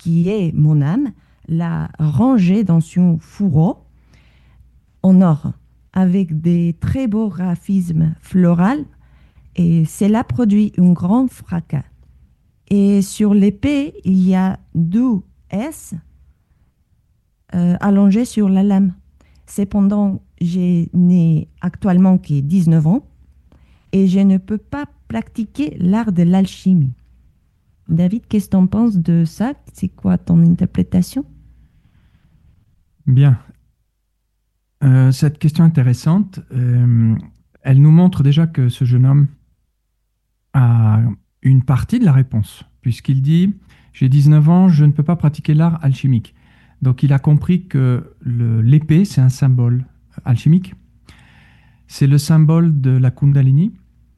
qui est mon âme, l'a rangée dans son fourreau en or, avec des très beaux graphismes floraux, et cela produit un grand fracas. Et sur l'épée, il y a deux S allongés sur la lame. Cependant, je n'ai actuellement que 19 ans et je ne peux pas pratiquer l'art de l'alchimie. David, qu'est-ce que tu en penses de ça? C'est quoi ton interprétation? Bien. Cette question intéressante, elle nous montre déjà que ce jeune homme a une partie de la réponse, puisqu'il dit j'ai 19 ans, je ne peux pas pratiquer l'art alchimique. Donc il a compris que l'épée, c'est un symbole alchimique. C'est le symbole de la Kundalini,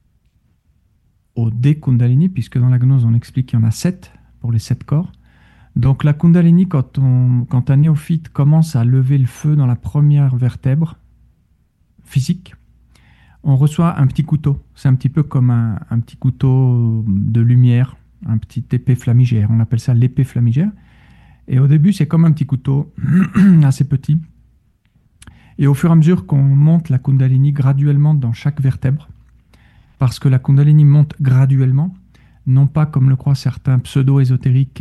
au des Kundalini, puisque dans la gnose, on explique qu'il y en a 7 pour les 7 corps. Donc la Kundalini, quand un néophyte commence à lever le feu dans la première vertèbre physique, on reçoit un petit couteau. C'est un petit peu comme un petit couteau de lumière, un petit épée flamigère. On appelle ça l'épée flamigère. Et au début, c'est comme un petit couteau, assez petit. Et au fur et à mesure qu'on monte la Kundalini graduellement dans chaque vertèbre, parce que la Kundalini monte graduellement, non pas comme le croient certains pseudo-ésotériques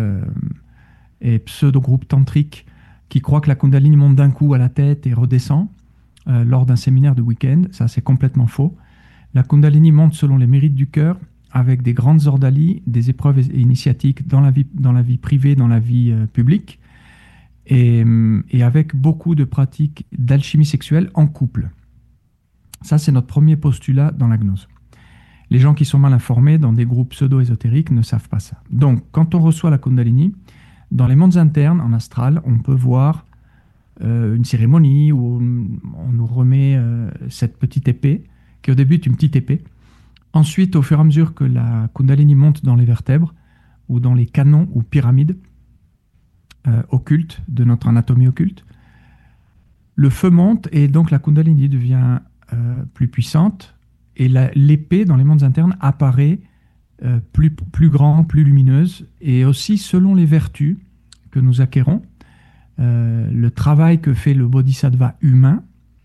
et pseudo-groupes tantriques qui croient que la Kundalini monte d'un coup à la tête et redescend lors d'un séminaire de week-end. Ça, c'est complètement faux. La Kundalini monte selon les mérites du cœur, avec des grandes ordalies, des épreuves initiatiques dans la vie privée, dans la vie publique, et avec beaucoup de pratiques d'alchimie sexuelle en couple. Ça, c'est notre premier postulat dans la gnose. Les gens qui sont mal informés dans des groupes pseudo-ésotériques ne savent pas ça. Donc, quand on reçoit la Kundalini, dans les mondes internes, en astral, on peut voir une cérémonie où on nous remet cette petite épée, qui au début est une petite épée. Ensuite, au fur et à mesure que la Kundalini monte dans les vertèbres, ou dans les canons ou pyramides occultes de notre anatomie occulte, le feu monte et donc la Kundalini devient plus puissante, et l'épée dans les mondes internes apparaît plus grand, plus lumineuse, et aussi selon les vertus que nous acquérons, le travail que fait le bodhisattva humain,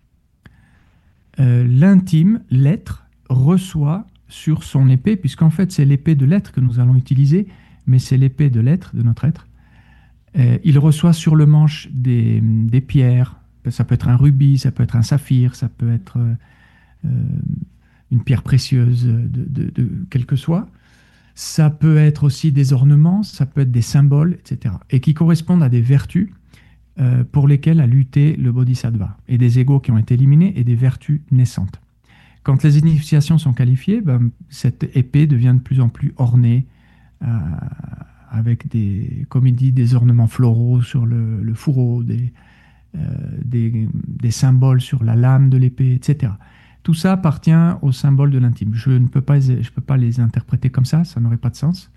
l'intime, l'être, reçoit sur son épée, puisqu'en fait c'est l'épée de l'être que nous allons utiliser, mais c'est l'épée de l'être, de notre être. Il reçoit sur le manche des pierres, ça peut être un rubis, ça peut être un saphir, ça peut être une pierre précieuse de quel que soit. Ça peut être aussi des ornements, ça peut être des symboles, etc. Et qui correspondent à des vertus pour lesquelles a lutté le bodhisattva, et des égos qui ont été éliminés et des vertus naissantes. Quand les initiations sont qualifiées, cette épée devient de plus en plus ornée avec comme il dit, des ornements floraux sur le fourreau, des symboles sur la lame de l'épée, etc. Tout ça appartient au symbole de l'intime. Je ne peux pas les interpréter comme ça n'aurait pas de sens.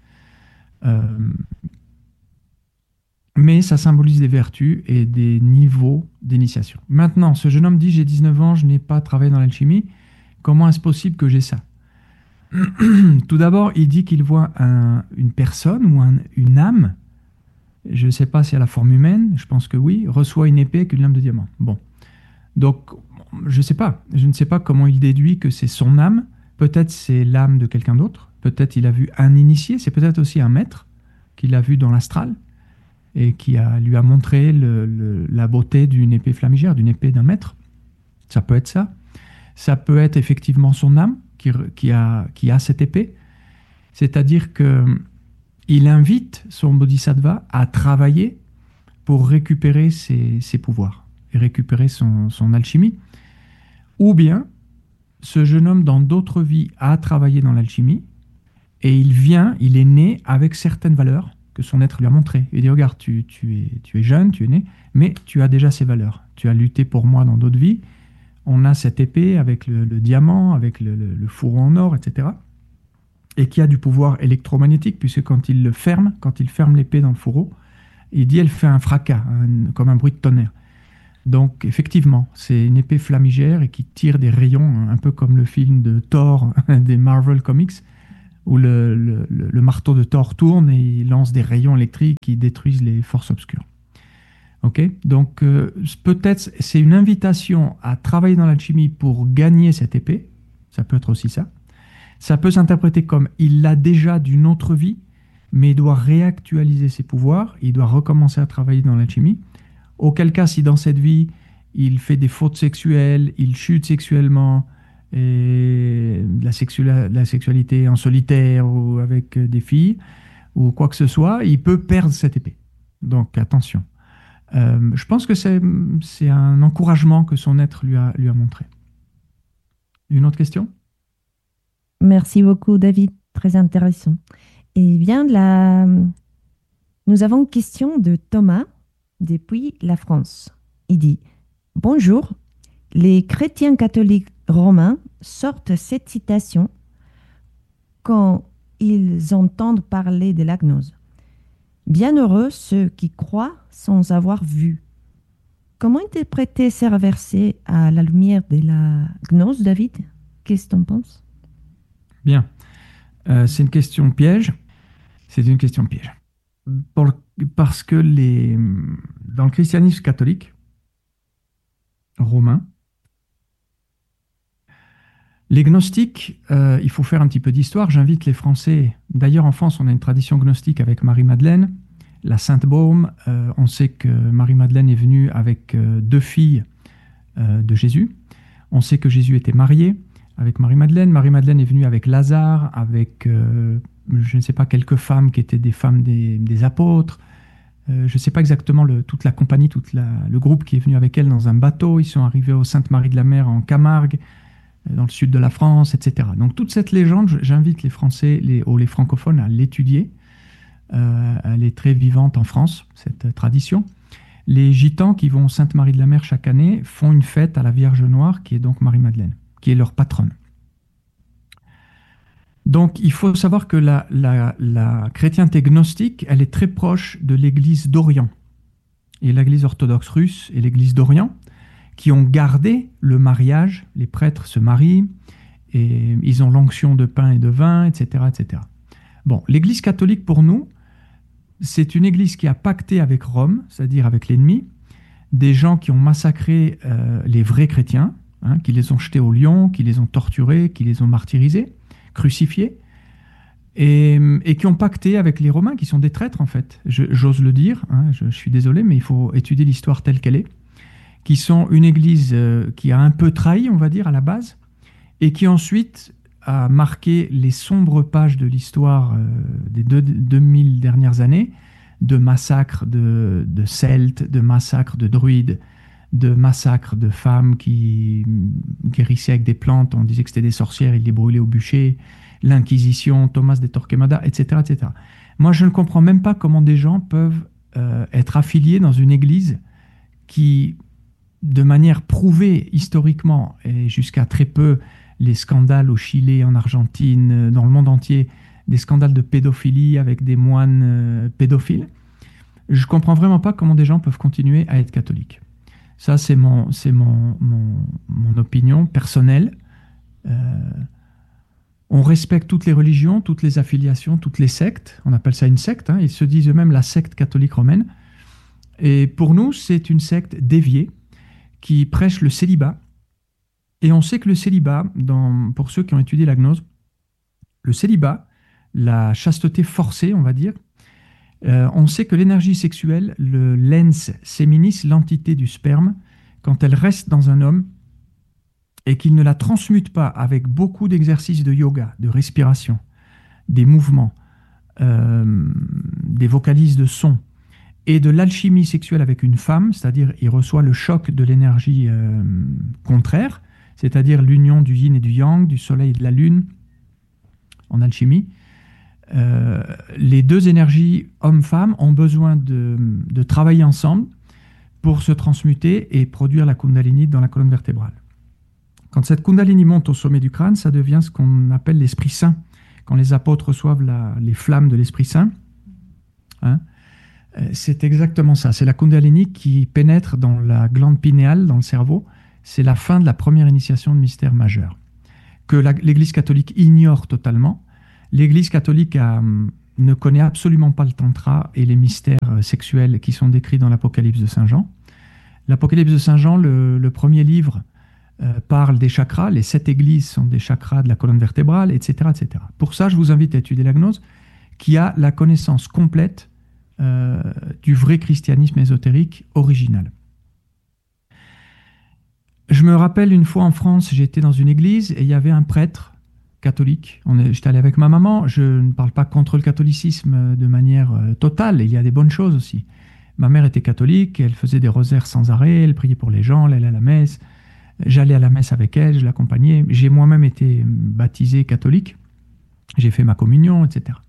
Mais ça symbolise des vertus et des niveaux d'initiation. Maintenant, ce jeune homme dit « J'ai 19 ans, je n'ai pas travaillé dans l'alchimie. Comment est-ce possible que j'ai ça ?» Tout d'abord, il dit qu'il voit une personne ou une âme, je ne sais pas si à la forme humaine, je pense que oui, reçoit une épée avec une lame de diamant. Bon. Donc, je ne sais pas comment il déduit que c'est son âme. Peut-être c'est l'âme de quelqu'un d'autre. Peut-être il a vu un initié. C'est peut-être aussi un maître qu'il a vu dans l'astral et qui lui a montré la beauté d'une épée flamigère, d'une épée d'un maître. Ça peut être ça. Ça peut être effectivement son âme qui a cette épée. C'est-à-dire qu'il invite son bodhisattva à travailler pour récupérer ses pouvoirs et récupérer son alchimie. Ou bien, ce jeune homme, dans d'autres vies, a travaillé dans l'alchimie et il est né avec certaines valeurs que son être lui a montrées. Il dit, regarde, tu es jeune, tu es né, mais tu as déjà ces valeurs. Tu as lutté pour moi dans d'autres vies. On a cette épée avec le diamant, avec le fourreau en or, etc. Et qui a du pouvoir électromagnétique, puisque quand il ferme l'épée dans le fourreau, il dit, elle fait un fracas, comme un bruit de tonnerre. Donc, effectivement, c'est une épée flamigère et qui tire des rayons, un peu comme le film de Thor des Marvel Comics, où le marteau de Thor tourne et il lance des rayons électriques qui détruisent les forces obscures. Ok, donc peut-être c'est une invitation à travailler dans l'alchimie pour gagner cette épée. Ça peut être aussi ça. Ça peut s'interpréter comme il l'a déjà d'une autre vie, mais il doit réactualiser ses pouvoirs, il doit recommencer à travailler dans l'alchimie. Auquel cas, si dans cette vie, il fait des fautes sexuelles, il chute sexuellement, et la sexualité en solitaire ou avec des filles, ou quoi que ce soit, il peut perdre cette épée. Donc attention. Je pense que c'est un encouragement que son être lui a montré. Une autre question? Merci beaucoup, David. Très intéressant. Eh bien, nous avons une question de Thomas depuis la France. Il dit: Bonjour, les chrétiens catholiques romains sortent cette citation quand ils entendent parler de la gnose. Bienheureux ceux qui croient sans avoir vu. Comment interpréter ces versets à la lumière de la gnose, David? Qu'est-ce que tu en penses? Bien. C'est une question piège. C'est une question piège. Parce que dans le christianisme catholique romain, les gnostiques, il faut faire un petit peu d'histoire. J'invite les Français. D'ailleurs, en France, on a une tradition gnostique avec Marie-Madeleine, la Sainte Baume. On sait que Marie-Madeleine est venue avec 2 filles de Jésus. On sait que Jésus était marié avec Marie-Madeleine. Marie-Madeleine est venue avec Lazare, avec, je ne sais pas, quelques femmes qui étaient des femmes des apôtres. Je ne sais pas exactement toute la compagnie, le groupe qui est venu avec elle dans un bateau. Ils sont arrivés au Sainte-Marie de la Mer en Camargue, dans le sud de la France, etc. Donc toute cette légende, j'invite les Français ou les francophones à l'étudier. Elle est très vivante en France, cette tradition. Les Gitans qui vont au Sainte-Marie de la Mer chaque année font une fête à la Vierge Noire, qui est donc Marie-Madeleine, qui est leur patronne. Donc il faut savoir que la chrétienté gnostique, elle est très proche de l'Église d'Orient. Et l'Église orthodoxe russe et l'Église d'Orient, qui ont gardé le mariage, les prêtres se marient, et ils ont l'onction de pain et de vin, etc., etc. Bon, l'Église catholique, pour nous, c'est une Église qui a pacté avec Rome, c'est-à-dire avec l'ennemi, des gens qui ont massacré les vrais chrétiens, qui les ont jetés au lion, qui les ont torturés, qui les ont martyrisés, crucifiés, et qui ont pacté avec les Romains, qui sont des traîtres en fait. J'ose le dire, je suis désolé, mais il faut étudier l'histoire telle qu'elle est, qui sont une Église qui a un peu trahi, on va dire, à la base, et qui ensuite a marqué les sombres pages de l'histoire des 2000 dernières années, de massacres de Celtes, de massacres de druides, de massacres de femmes qui guérissaient avec des plantes, on disait que c'était des sorcières, ils les brûlaient au bûcher, l'Inquisition, Thomas de Torquemada, etc., etc. Moi, je ne comprends même pas comment des gens peuvent être affiliés dans une église qui, de manière prouvée historiquement, et jusqu'à très peu, les scandales au Chili, en Argentine, dans le monde entier, des scandales de pédophilie avec des moines pédophiles. Je ne comprends vraiment pas comment des gens peuvent continuer à être catholiques. Ça, c'est mon opinion personnelle. On respecte toutes les religions, toutes les affiliations, toutes les sectes. On appelle ça une secte. Ils se disent eux-mêmes la secte catholique romaine. Et pour nous, c'est une secte déviée qui prêche le célibat. Et on sait que le célibat, pour ceux qui ont étudié la gnose, le célibat, la chasteté forcée, on va dire, on sait que l'énergie sexuelle, le lens seminis, l'entité du sperme, quand elle reste dans un homme et qu'il ne la transmute pas avec beaucoup d'exercices de yoga, de respiration, des mouvements, des vocalises de son et de l'alchimie sexuelle avec une femme, c'est-à-dire il reçoit le choc de l'énergie contraire, c'est-à-dire l'union du yin et du yang, du soleil et de la lune en alchimie. Les deux énergies homme-femme ont besoin de travailler ensemble pour se transmuter et produire la Kundalini dans la colonne vertébrale. Quand cette Kundalini monte au sommet du crâne, ça devient ce qu'on appelle l'Esprit Saint. Quand les apôtres reçoivent les flammes de l'Esprit Saint, c'est exactement ça. C'est la Kundalini qui pénètre dans la glande pinéale, dans le cerveau. C'est la fin de la première initiation de mystère majeur, que l'Église catholique ignore totalement. L'Église catholique ne connaît absolument pas le tantra et les mystères sexuels qui sont décrits dans l'Apocalypse de Saint Jean. L'Apocalypse de Saint Jean, le premier livre, parle des chakras. Les 7 églises sont des chakras de la colonne vertébrale, etc., etc. Pour ça, je vous invite à étudier la gnose, qui a la connaissance complète du vrai christianisme ésotérique original. Je me rappelle une fois en France, j'étais dans une église et il y avait un prêtre catholique. J'étais allé avec ma maman. Je ne parle pas contre le catholicisme de manière totale. Il y a des bonnes choses aussi. Ma mère était catholique, elle faisait des rosaires sans arrêt, elle priait pour les gens, elle allait à la messe. J'allais à la messe avec elle, je l'accompagnais. J'ai moi-même été baptisé catholique. J'ai fait ma communion, etc.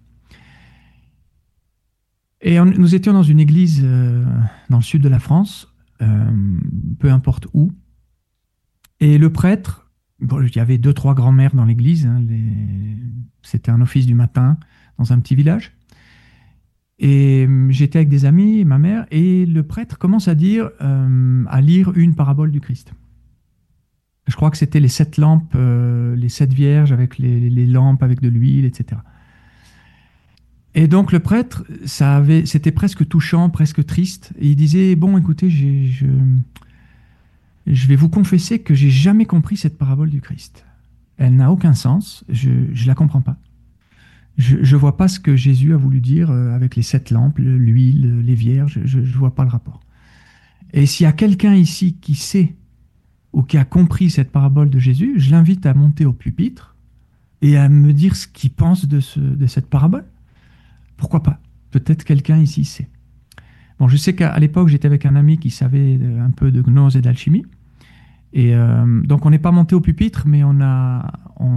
Et nous étions dans une église dans le sud de la France, peu importe où. Et le prêtre, bon, il y avait 2-3 grands-mères dans l'église. Hein, c'était un office du matin dans un petit village. Et j'étais avec des amis, ma mère, et le prêtre commence à lire une parabole du Christ. Je crois que c'était les 7 lampes, les 7 vierges avec les lampes avec de l'huile, etc. Et donc le prêtre, c'était presque touchant, presque triste. Et il disait, bon, écoutez, je vais vous confesser que j'ai jamais compris cette parabole du Christ. Elle n'a aucun sens, je la comprends pas. Je vois pas ce que Jésus a voulu dire avec les 7 lampes, l'huile, les vierges, je vois pas le rapport. Et s'il y a quelqu'un ici qui sait ou qui a compris cette parabole de Jésus, je l'invite à monter au pupitre et à me dire ce qu'il pense de cette parabole. Pourquoi pas? Peut-être quelqu'un ici sait. Bon, je sais qu'à l'époque, j'étais avec un ami qui savait un peu de gnose et d'alchimie. Et donc, on n'est pas monté au pupitre, mais on a...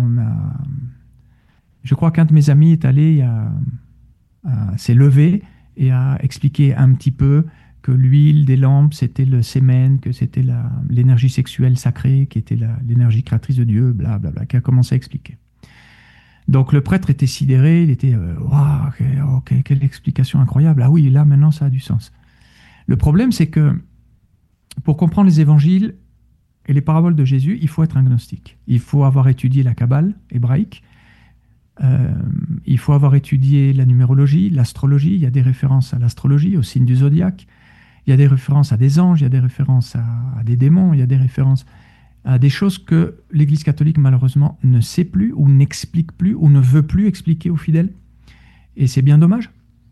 Je crois qu'un de mes amis est allé, s'est levé et a expliqué un petit peu que l'huile des lampes, c'était le sémen, que c'était l'énergie sexuelle sacrée, qui était l'énergie créatrice de Dieu, blablabla, qui a commencé à expliquer. Donc le prêtre était sidéré, il était waouh, quelle explication incroyable. Ah oui, là maintenant ça a du sens. Le problème, c'est que pour comprendre les évangiles et les paraboles de Jésus, il faut être un gnostique. Il faut avoir étudié la Kabbale hébraïque. Il faut avoir étudié la numérologie, l'astrologie. Il y a des références à l'astrologie, au signe du zodiaque. Il y a des références à des anges, il y a des références à des démons, il y a des références à des choses que l'Église catholique, malheureusement, ne sait plus ou n'explique plus ou ne veut plus expliquer aux fidèles. Et c'est bien dommage.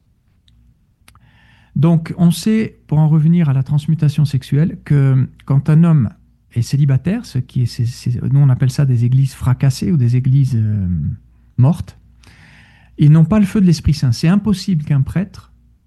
Donc, on sait, pour en revenir à la transmutation sexuelle, que quand un homme est célibataire, nous on appelle ça des églises fracassées ou des églises mortes, ils n'ont pas le feu de l'Esprit Saint. C'est impossible qu'un prêtre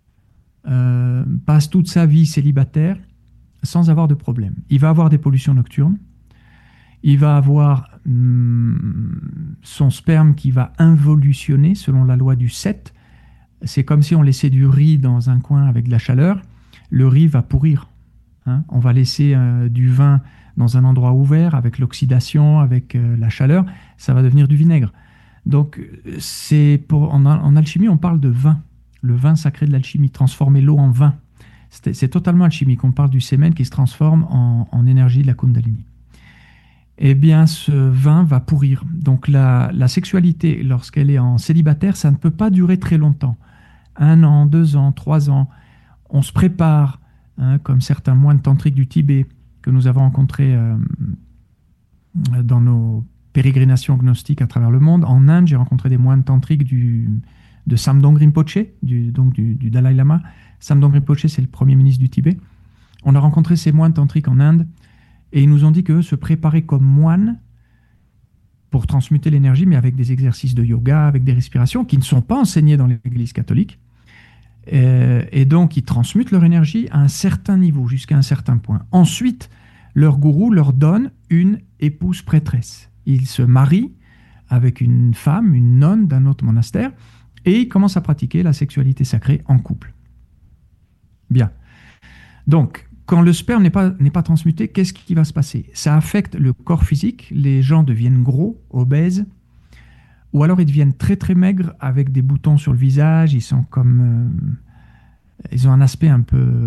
passe toute sa vie célibataire sans avoir de problème. Il va avoir des pollutions nocturnes, il va avoir son sperme qui va involutionner selon la loi du 7. C'est comme si on laissait du riz dans un coin avec de la chaleur, le riz va pourrir. Hein, on va laisser du vin dans un endroit ouvert avec l'oxydation, avec la chaleur, ça va devenir du vinaigre. Donc en alchimie, on parle de vin. Le vin sacré de l'alchimie, transformer l'eau en vin. C'est totalement alchimique. On parle du sémen qui se transforme en énergie de la Kundalini. Eh bien, ce vin va pourrir. Donc, la sexualité, lorsqu'elle est en célibataire, ça ne peut pas durer très longtemps. 1 an, 2 ans, 3 ans. On se prépare, hein, comme certains moines tantriques du Tibet que nous avons rencontrés dans nos pérégrinations gnostiques à travers le monde. En Inde, j'ai rencontré des moines tantriques de Samdong Rinpoche, du Dalai Lama. Samdong Rinpoche, c'est le premier ministre du Tibet. On a rencontré ces moines tantriques en Inde et ils nous ont dit qu'eux se préparaient comme moines pour transmuter l'énergie, mais avec des exercices de yoga, avec des respirations qui ne sont pas enseignés dans l'Église catholique. Et donc, ils transmutent leur énergie à un certain niveau, jusqu'à un certain point. Ensuite, leur gourou leur donne une épouse prêtresse. Ils se marient avec une femme, une nonne d'un autre monastère, et ils commencent à pratiquer la sexualité sacrée en couple. Bien. Donc, quand le sperme n'est pas transmuté, qu'est-ce qui va se passer? Ça affecte le corps physique, les gens deviennent gros, obèses, ou alors ils deviennent très très maigres avec des boutons sur le visage, ils ont un aspect un peu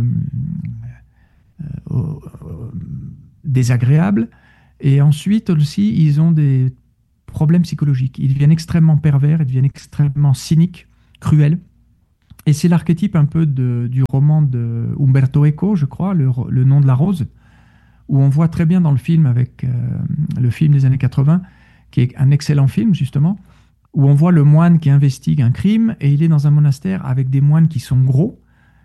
désagréable, et ensuite aussi ils ont des problèmes psychologiques. Ils deviennent extrêmement pervers, ils deviennent extrêmement cyniques, cruels. Et c'est l'archétype un peu du roman de Umberto Eco, je crois, le nom de la rose, où on voit très bien dans le film, avec le film des années 80, qui est un excellent film justement, où on voit le moine qui investigue un crime, et il est dans un monastère avec des moines qui sont gros,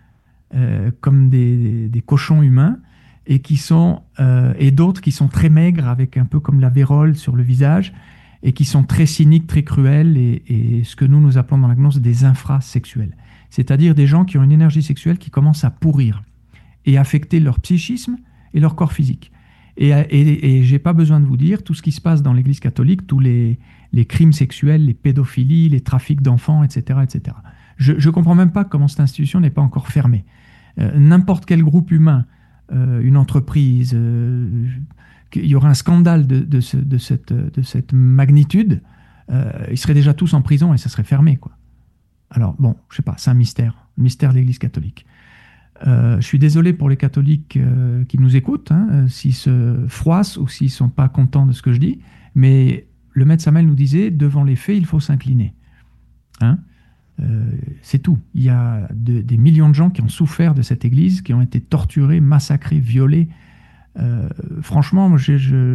comme des cochons humains, et et d'autres qui sont très maigres, avec un peu comme la vérole sur le visage, et qui sont très cyniques, très cruels, et ce que nous appelons dans la gnose des infrasexuels. C'est-à-dire des gens qui ont une énergie sexuelle qui commence à pourrir et affecter leur psychisme et leur corps physique. Et j'ai pas besoin de vous dire tout ce qui se passe dans l'Église catholique, tous les crimes sexuels, les pédophilies, les trafics d'enfants, etc., etc. Je comprends même pas comment cette institution n'est pas encore fermée. N'importe quel groupe humain, une entreprise, il y aura un scandale de cette magnitude, ils seraient déjà tous en prison et ça serait fermé, quoi. Alors, bon, je sais pas, c'est un mystère de l'Église catholique. Je suis désolé pour les catholiques qui nous écoutent, hein, s'ils se froissent ou s'ils ne sont pas contents de ce que je dis, mais le maître Samuel nous disait, devant les faits, il faut s'incliner. Hein, c'est tout. Il y a des millions de gens qui ont souffert de cette Église, qui ont été torturés, massacrés, violés. Franchement, moi,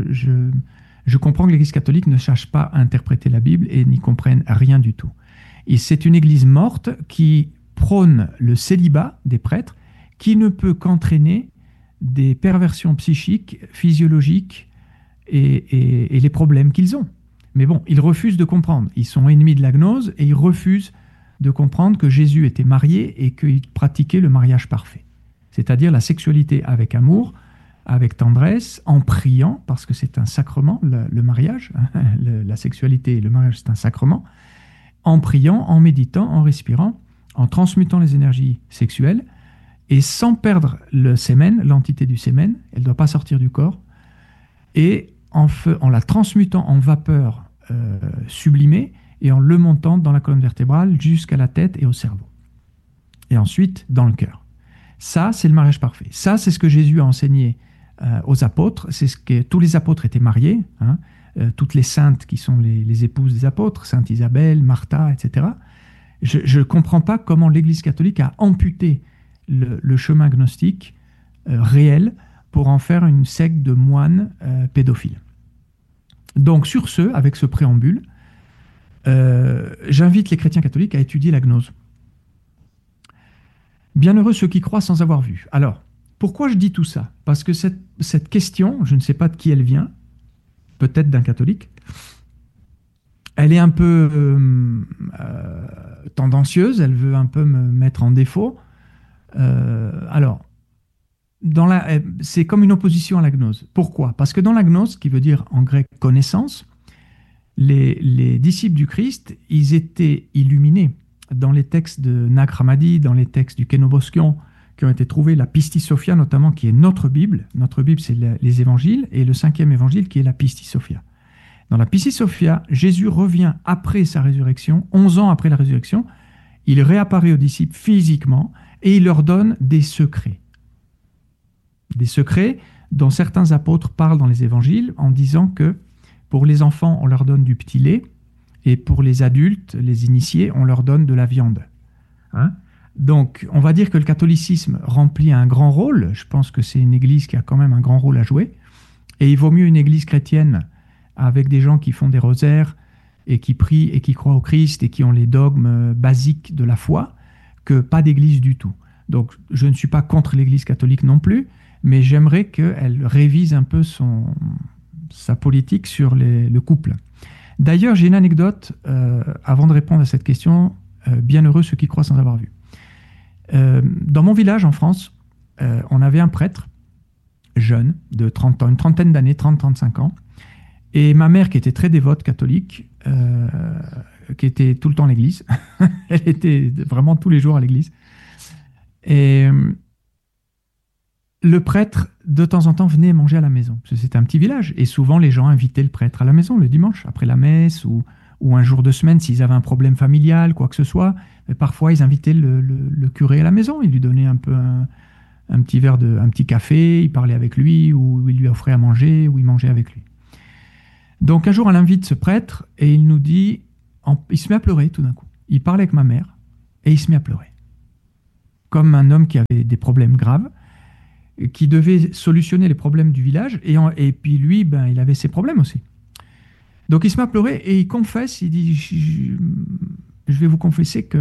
je comprends que l'Église catholique ne cherche pas à interpréter la Bible et n'y comprenne rien du tout. Et c'est une Église morte qui prône le célibat des prêtres, qui ne peut qu'entraîner des perversions psychiques, physiologiques et les problèmes qu'ils ont. Mais bon, ils refusent de comprendre. Ils sont ennemis de la gnose et ils refusent de comprendre que Jésus était marié et qu'il pratiquait le mariage parfait. C'est-à-dire la sexualité avec amour, avec tendresse, en priant, parce que c'est un sacrement, le mariage, la sexualité et le mariage, c'est un sacrement, en priant, en méditant, en respirant, en transmutant les énergies sexuelles, et sans perdre le sémen, l'entité du sémen, elle ne doit pas sortir du corps, et en la transmutant en vapeur sublimée, et en le montant dans la colonne vertébrale jusqu'à la tête et au cerveau. Et ensuite, dans le cœur. Ça, c'est le mariage parfait. Ça, c'est ce que Jésus a enseigné aux apôtres. C'est ce que tous les apôtres étaient mariés, hein, toutes les saintes qui sont les épouses des apôtres, Sainte Isabelle, Martha, etc. Je ne comprends pas comment l'Église catholique a amputé le chemin gnostique réel pour en faire une secte de moines pédophiles. Donc sur ce, avec ce préambule, j'invite les chrétiens catholiques à étudier la gnose. Bienheureux ceux qui croient sans avoir vu. Alors, pourquoi je dis tout ça? Parce que cette question, je ne sais pas de qui elle vient, peut-être d'un catholique, elle est un peu tendancieuse, elle veut un peu me mettre en défaut. Alors, c'est comme une opposition à la gnose. Pourquoi? Parce que dans la gnose, qui veut dire en grec connaissance, les disciples du Christ, ils étaient illuminés. Dans les textes de Nag Hammadi, dans les textes du Kenoboskion, qui ont été trouvés, la Pistis Sophia notamment, qui est notre Bible. Notre Bible, c'est les évangiles, et le 5e évangile, qui est la Pistis Sophia. Dans la Pistis Sophia, Jésus revient après sa résurrection, 11 ans après la résurrection, il réapparaît aux disciples physiquement, et il leur donne des secrets. Des secrets dont certains apôtres parlent dans les évangiles, en disant que pour les enfants, on leur donne du petit lait, et pour les adultes, les initiés, on leur donne de la viande. Hein? Donc, on va dire que le catholicisme remplit un grand rôle. Je pense que c'est une église qui a quand même un grand rôle à jouer. Et il vaut mieux une église chrétienne avec des gens qui font des rosaires et qui prient et qui croient au Christ et qui ont les dogmes basiques de la foi que pas d'église du tout. Donc, je ne suis pas contre l'église catholique non plus, mais j'aimerais qu'elle révise un peu sa politique sur le couple. D'ailleurs, j'ai une anecdote, avant de répondre à cette question, bienheureux ceux qui croient sans avoir vu. Dans mon village en France, on avait un prêtre jeune, de 30 ans, une trentaine d'années, 30-35 ans, et ma mère qui était très dévote catholique, qui était tout le temps à l'église, elle était vraiment tous les jours à l'église, et le prêtre, de temps en temps, venait manger à la maison. C'était un petit village. Et souvent, les gens invitaient le prêtre à la maison le dimanche, après la messe, ou un jour de semaine, s'ils avaient un problème familial, quoi que ce soit. Mais parfois, ils invitaient le curé à la maison. Ils lui donnaient un peu un petit café, ils parlaient avec lui, ou ils lui offraient à manger, ou ils mangeaient avec lui. Donc un jour, elle invite ce prêtre et il nous dit, il se met à pleurer tout d'un coup. Il parle avec ma mère et il se met à pleurer. Comme un homme qui avait des problèmes graves, qui devait solutionner les problèmes du village, et puis lui, il avait ses problèmes aussi. Donc il se met à pleurer et il confesse, il dit, je vais vous confesser que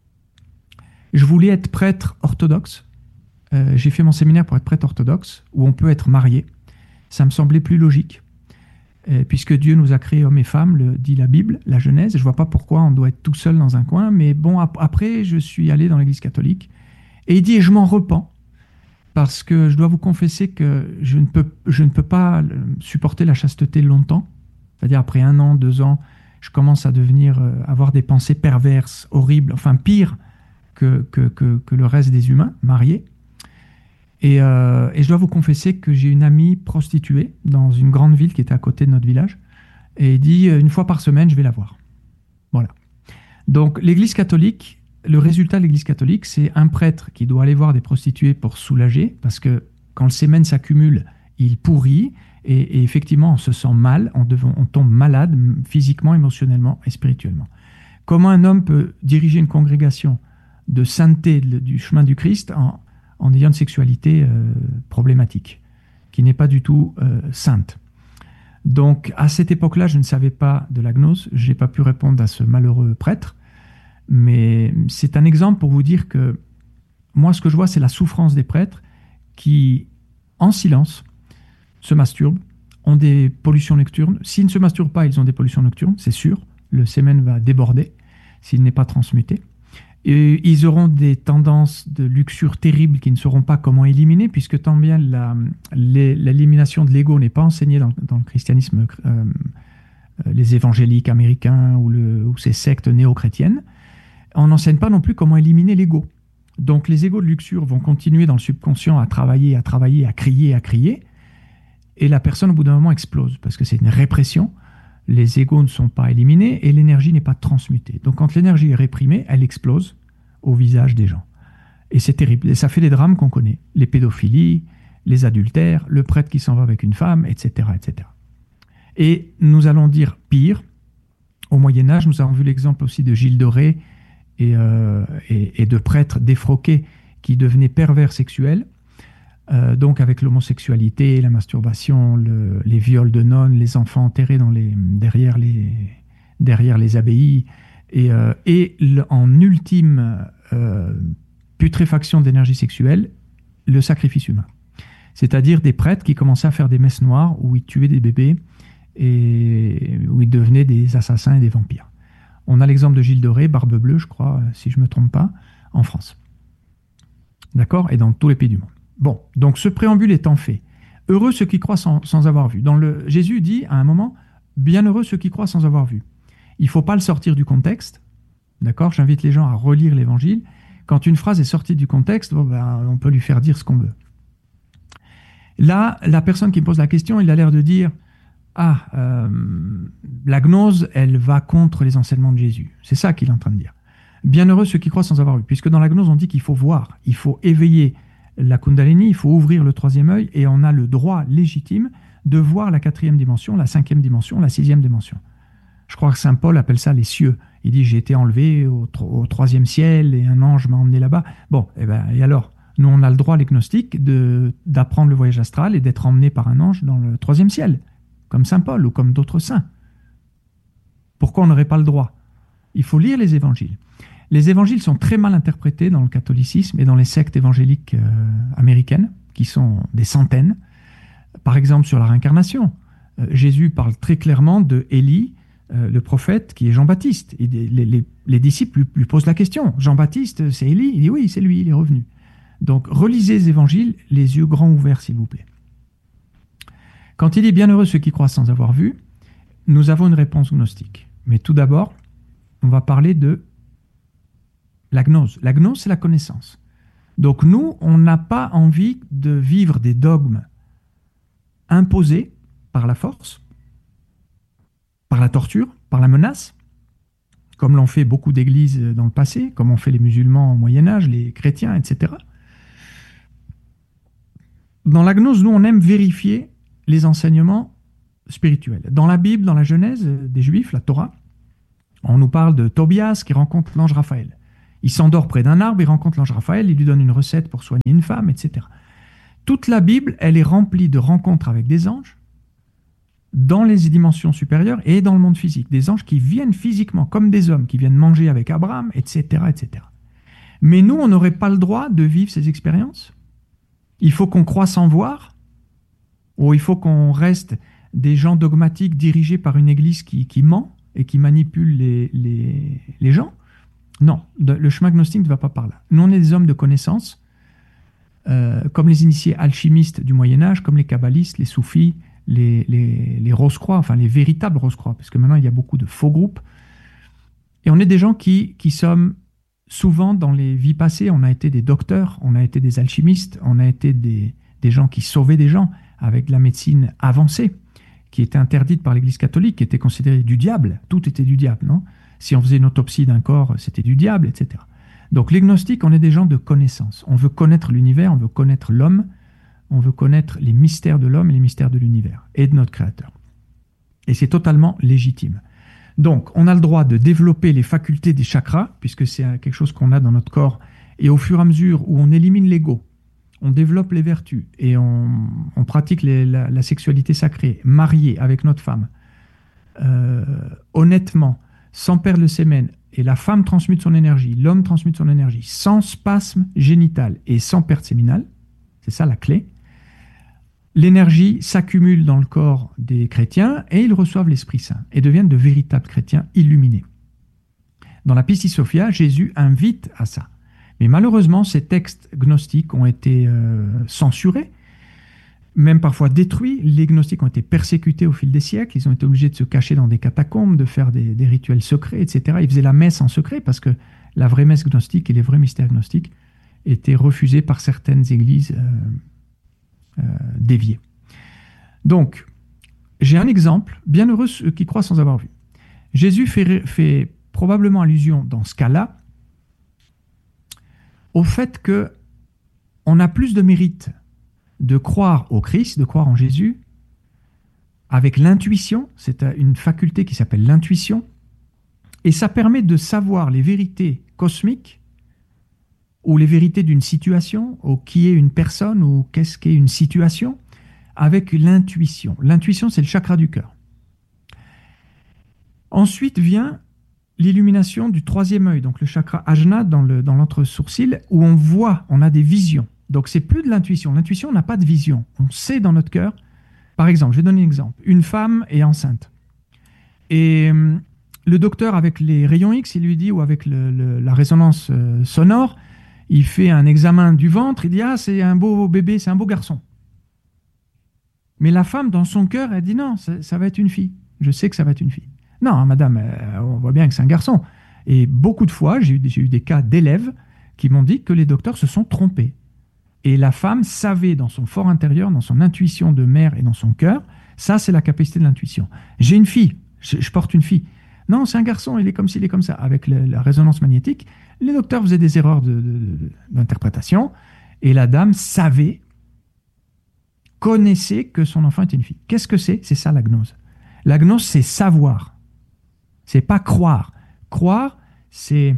je voulais être prêtre orthodoxe. J'ai fait mon séminaire pour être prêtre orthodoxe, où on peut être marié. Ça me semblait plus logique, puisque Dieu nous a créés hommes et femmes, le dit la Bible, la Genèse. Je ne vois pas pourquoi on doit être tout seul dans un coin, mais bon, après, je suis allé dans l'église catholique. Et il dit, et je m'en repens, parce que je dois vous confesser que je ne peux pas supporter la chasteté longtemps. C'est-à-dire, après 1 an, 2 ans, je commence à avoir des pensées perverses, horribles, enfin pires que le reste des humains, mariés. Et je dois vous confesser que j'ai une amie prostituée dans une grande ville qui était à côté de notre village. Et il dit, 1 fois par semaine, je vais la voir. Voilà. Donc, l'Église catholique, le résultat de l'Église catholique, c'est un prêtre qui doit aller voir des prostituées pour soulager, parce que quand le sémen s'accumule, il pourrit, et effectivement, on se sent mal, on tombe malade physiquement, émotionnellement et spirituellement. Comment un homme peut diriger une congrégation de sainteté du chemin du Christ en ayant une sexualité problématique, qui n'est pas du tout sainte. Donc, à cette époque-là, je ne savais pas de la gnose, je n'ai pas pu répondre à ce malheureux prêtre, mais c'est un exemple pour vous dire que moi, ce que je vois, c'est la souffrance des prêtres qui, en silence, se masturbent, ont des pollutions nocturnes. S'ils ne se masturbent pas, ils ont des pollutions nocturnes, c'est sûr, le sémen va déborder s'il n'est pas transmuté. Et ils auront des tendances de luxure terribles qui ne sauront pas comment éliminer, puisque tant bien l'élimination de l'ego n'est pas enseignée dans le christianisme, les évangéliques américains ou ces sectes néo-chrétiennes, on n'enseigne pas non plus comment éliminer l'ego. Donc les égos de luxure vont continuer dans le subconscient à travailler, à crier, et la personne au bout d'un moment explose, parce que c'est une répression. Les égos ne sont pas éliminés et l'énergie n'est pas transmutée. Donc quand l'énergie est réprimée, elle explose au visage des gens. Et c'est terrible. Et ça fait des drames qu'on connaît. Les pédophilies, les adultères, le prêtre qui s'en va avec une femme, etc., etc. Et nous allons dire pire. Au Moyen-Âge, nous avons vu l'exemple aussi de Gilles de Rais et de prêtres défroqués qui devenaient pervers sexuels. Donc avec l'homosexualité, la masturbation, les viols de nonnes, les enfants enterrés derrière les abbayes, et en ultime putréfaction d'énergie sexuelle, le sacrifice humain. C'est-à-dire des prêtres qui commençaient à faire des messes noires où ils tuaient des bébés et où ils devenaient des assassins et des vampires. On a l'exemple de Gilles de Rais, Barbe Bleue, je crois, si je ne me trompe pas, en France. D'accord ? Et dans tous les pays du monde. Bon, donc ce préambule étant fait, heureux ceux qui croient sans avoir vu. Jésus dit à un moment, bienheureux ceux qui croient sans avoir vu. Il ne faut pas le sortir du contexte, d'accord ? J'invite les gens à relire l'évangile. Quand une phrase est sortie du contexte, on peut lui faire dire ce qu'on veut. Là, la personne qui me pose la question, il a l'air de dire, la gnose, elle va contre les enseignements de Jésus. C'est ça qu'il est en train de dire. Bienheureux ceux qui croient sans avoir vu, puisque dans la gnose, on dit qu'il faut voir, il faut éveiller la Kundalini, il faut ouvrir le 3e œil et on a le droit légitime de voir la 4e dimension, la 5e dimension, la 6e dimension. Je crois que Saint Paul appelle ça les cieux. Il dit, j'ai été enlevé au 3e ciel et un ange m'a emmené là-bas. Bon, et alors, nous on a le droit, les gnostiques, d'apprendre le voyage astral et d'être emmené par un ange dans le 3e ciel, comme Saint Paul ou comme d'autres saints. Pourquoi on n'aurait pas le droit ? Il faut lire les évangiles. Les évangiles sont très mal interprétés dans le catholicisme et dans les sectes évangéliques américaines, qui sont des centaines. Par exemple, sur la réincarnation. Jésus parle très clairement de Élie, le prophète, qui est Jean-Baptiste. Et les disciples lui posent la question. Jean-Baptiste, c'est Élie ? Il dit oui, c'est lui, il est revenu. Donc, relisez les évangiles, les yeux grands ouverts, s'il vous plaît. Quand il dit bienheureux ceux qui croient sans avoir vu, nous avons une réponse gnostique. Mais tout d'abord, on va parler de la gnose. La gnose, c'est la connaissance. Donc nous, on n'a pas envie de vivre des dogmes imposés par la force, par la torture, par la menace, comme l'ont fait beaucoup d'églises dans le passé, comme ont fait les musulmans au Moyen-Âge, les chrétiens, etc. Dans la gnose, nous, on aime vérifier les enseignements spirituelle. Dans la Bible, dans la Genèse des Juifs, la Torah, on nous parle de Tobias qui rencontre l'ange Raphaël. Il s'endort près d'un arbre, il rencontre l'ange Raphaël, il lui donne une recette pour soigner une femme, etc. Toute la Bible, elle est remplie de rencontres avec des anges dans les dimensions supérieures et dans le monde physique. Des anges qui viennent physiquement, comme des hommes, qui viennent manger avec Abraham, etc., etc. Mais nous, on n'aurait pas le droit de vivre ces expériences. Il faut qu'on croie sans voir, ou il faut qu'on reste des gens dogmatiques dirigés par une église qui ment et qui manipule les gens. Non, le chemin gnostique ne va pas par là. Nous, on est des hommes de connaissance, comme les initiés alchimistes du Moyen-Âge, comme les kabbalistes, les soufis, les Rose-Croix, enfin les véritables Rose-Croix, parce que maintenant il y a beaucoup de faux groupes. Et on est des gens qui sommes souvent dans les vies passées, on a été des docteurs, on a été des alchimistes, on a été des gens qui sauvaient des gens avec la médecine avancée, qui était interdite par l'Église catholique, qui était considérée du diable. Tout était du diable, non? Si on faisait une autopsie d'un corps, c'était du diable, etc. Donc les gnostiques, on est des gens de connaissance. On veut connaître l'univers, on veut connaître l'homme, on veut connaître les mystères de l'homme et les mystères de l'univers et de notre Créateur. Et c'est totalement légitime. Donc, on a le droit de développer les facultés des chakras, puisque c'est quelque chose qu'on a dans notre corps, et au fur et à mesure où on élimine l'ego, on développe les vertus, et on pratique la sexualité sacrée, mariée avec notre femme, honnêtement, sans perdre le sémen, et la femme transmute son énergie, l'homme transmute son énergie, sans spasme génital et sans perte séminale, c'est ça la clé. L'énergie s'accumule dans le corps des chrétiens et ils reçoivent l'Esprit Saint et deviennent de véritables chrétiens illuminés. Dans la Pistis Sophia, Jésus invite à ça. Mais malheureusement, ces textes gnostiques ont été censurés, même parfois détruits. Les gnostiques ont été persécutés au fil des siècles. Ils ont été obligés de se cacher dans des catacombes, de faire des rituels secrets, etc. Ils faisaient la messe en secret parce que la vraie messe gnostique et les vrais mystères gnostiques étaient refusés par certaines églises déviés. Donc, j'ai un exemple, bienheureux ceux qui croient sans avoir vu. Jésus fait probablement allusion dans ce cas-là au fait que on a plus de mérite de croire au Christ, de croire en Jésus, avec l'intuition, c'est une faculté qui s'appelle l'intuition, et ça permet de savoir les vérités cosmiques ou les vérités d'une situation, ou qui est une personne, ou qu'est-ce qu'est une situation, avec l'intuition. L'intuition, c'est le chakra du cœur. Ensuite vient l'illumination du troisième œil, donc le chakra ajna dans l'entre-sourcil, où on voit, on a des visions. Donc c'est plus de l'intuition. L'intuition, on n'a pas de vision. On sait dans notre cœur. Par exemple, je vais donner un exemple. Une femme est enceinte. Et le docteur, avec les rayons X, il lui dit, ou avec la résonance sonore, il fait un examen du ventre, il dit « Ah, c'est un beau bébé, c'est un beau garçon. » Mais la femme, dans son cœur, elle dit « Non, ça va être une fille. Je sais que ça va être une fille. » Non, madame, on voit bien que c'est un garçon. Et beaucoup de fois, j'ai eu des cas d'élèves qui m'ont dit que les docteurs se sont trompés. Et la femme savait dans son fort intérieur, dans son intuition de mère et dans son cœur, ça c'est la capacité de l'intuition. J'ai une fille, je porte une fille. Non, c'est un garçon, il est comme ci, il est comme ça. Avec la résonance magnétique, les docteurs faisaient des erreurs d'interprétation et la dame savait, connaissait que son enfant était une fille. Qu'est-ce que c'est? C'est ça la gnose. La gnose, c'est savoir. C'est pas croire. Croire, c'est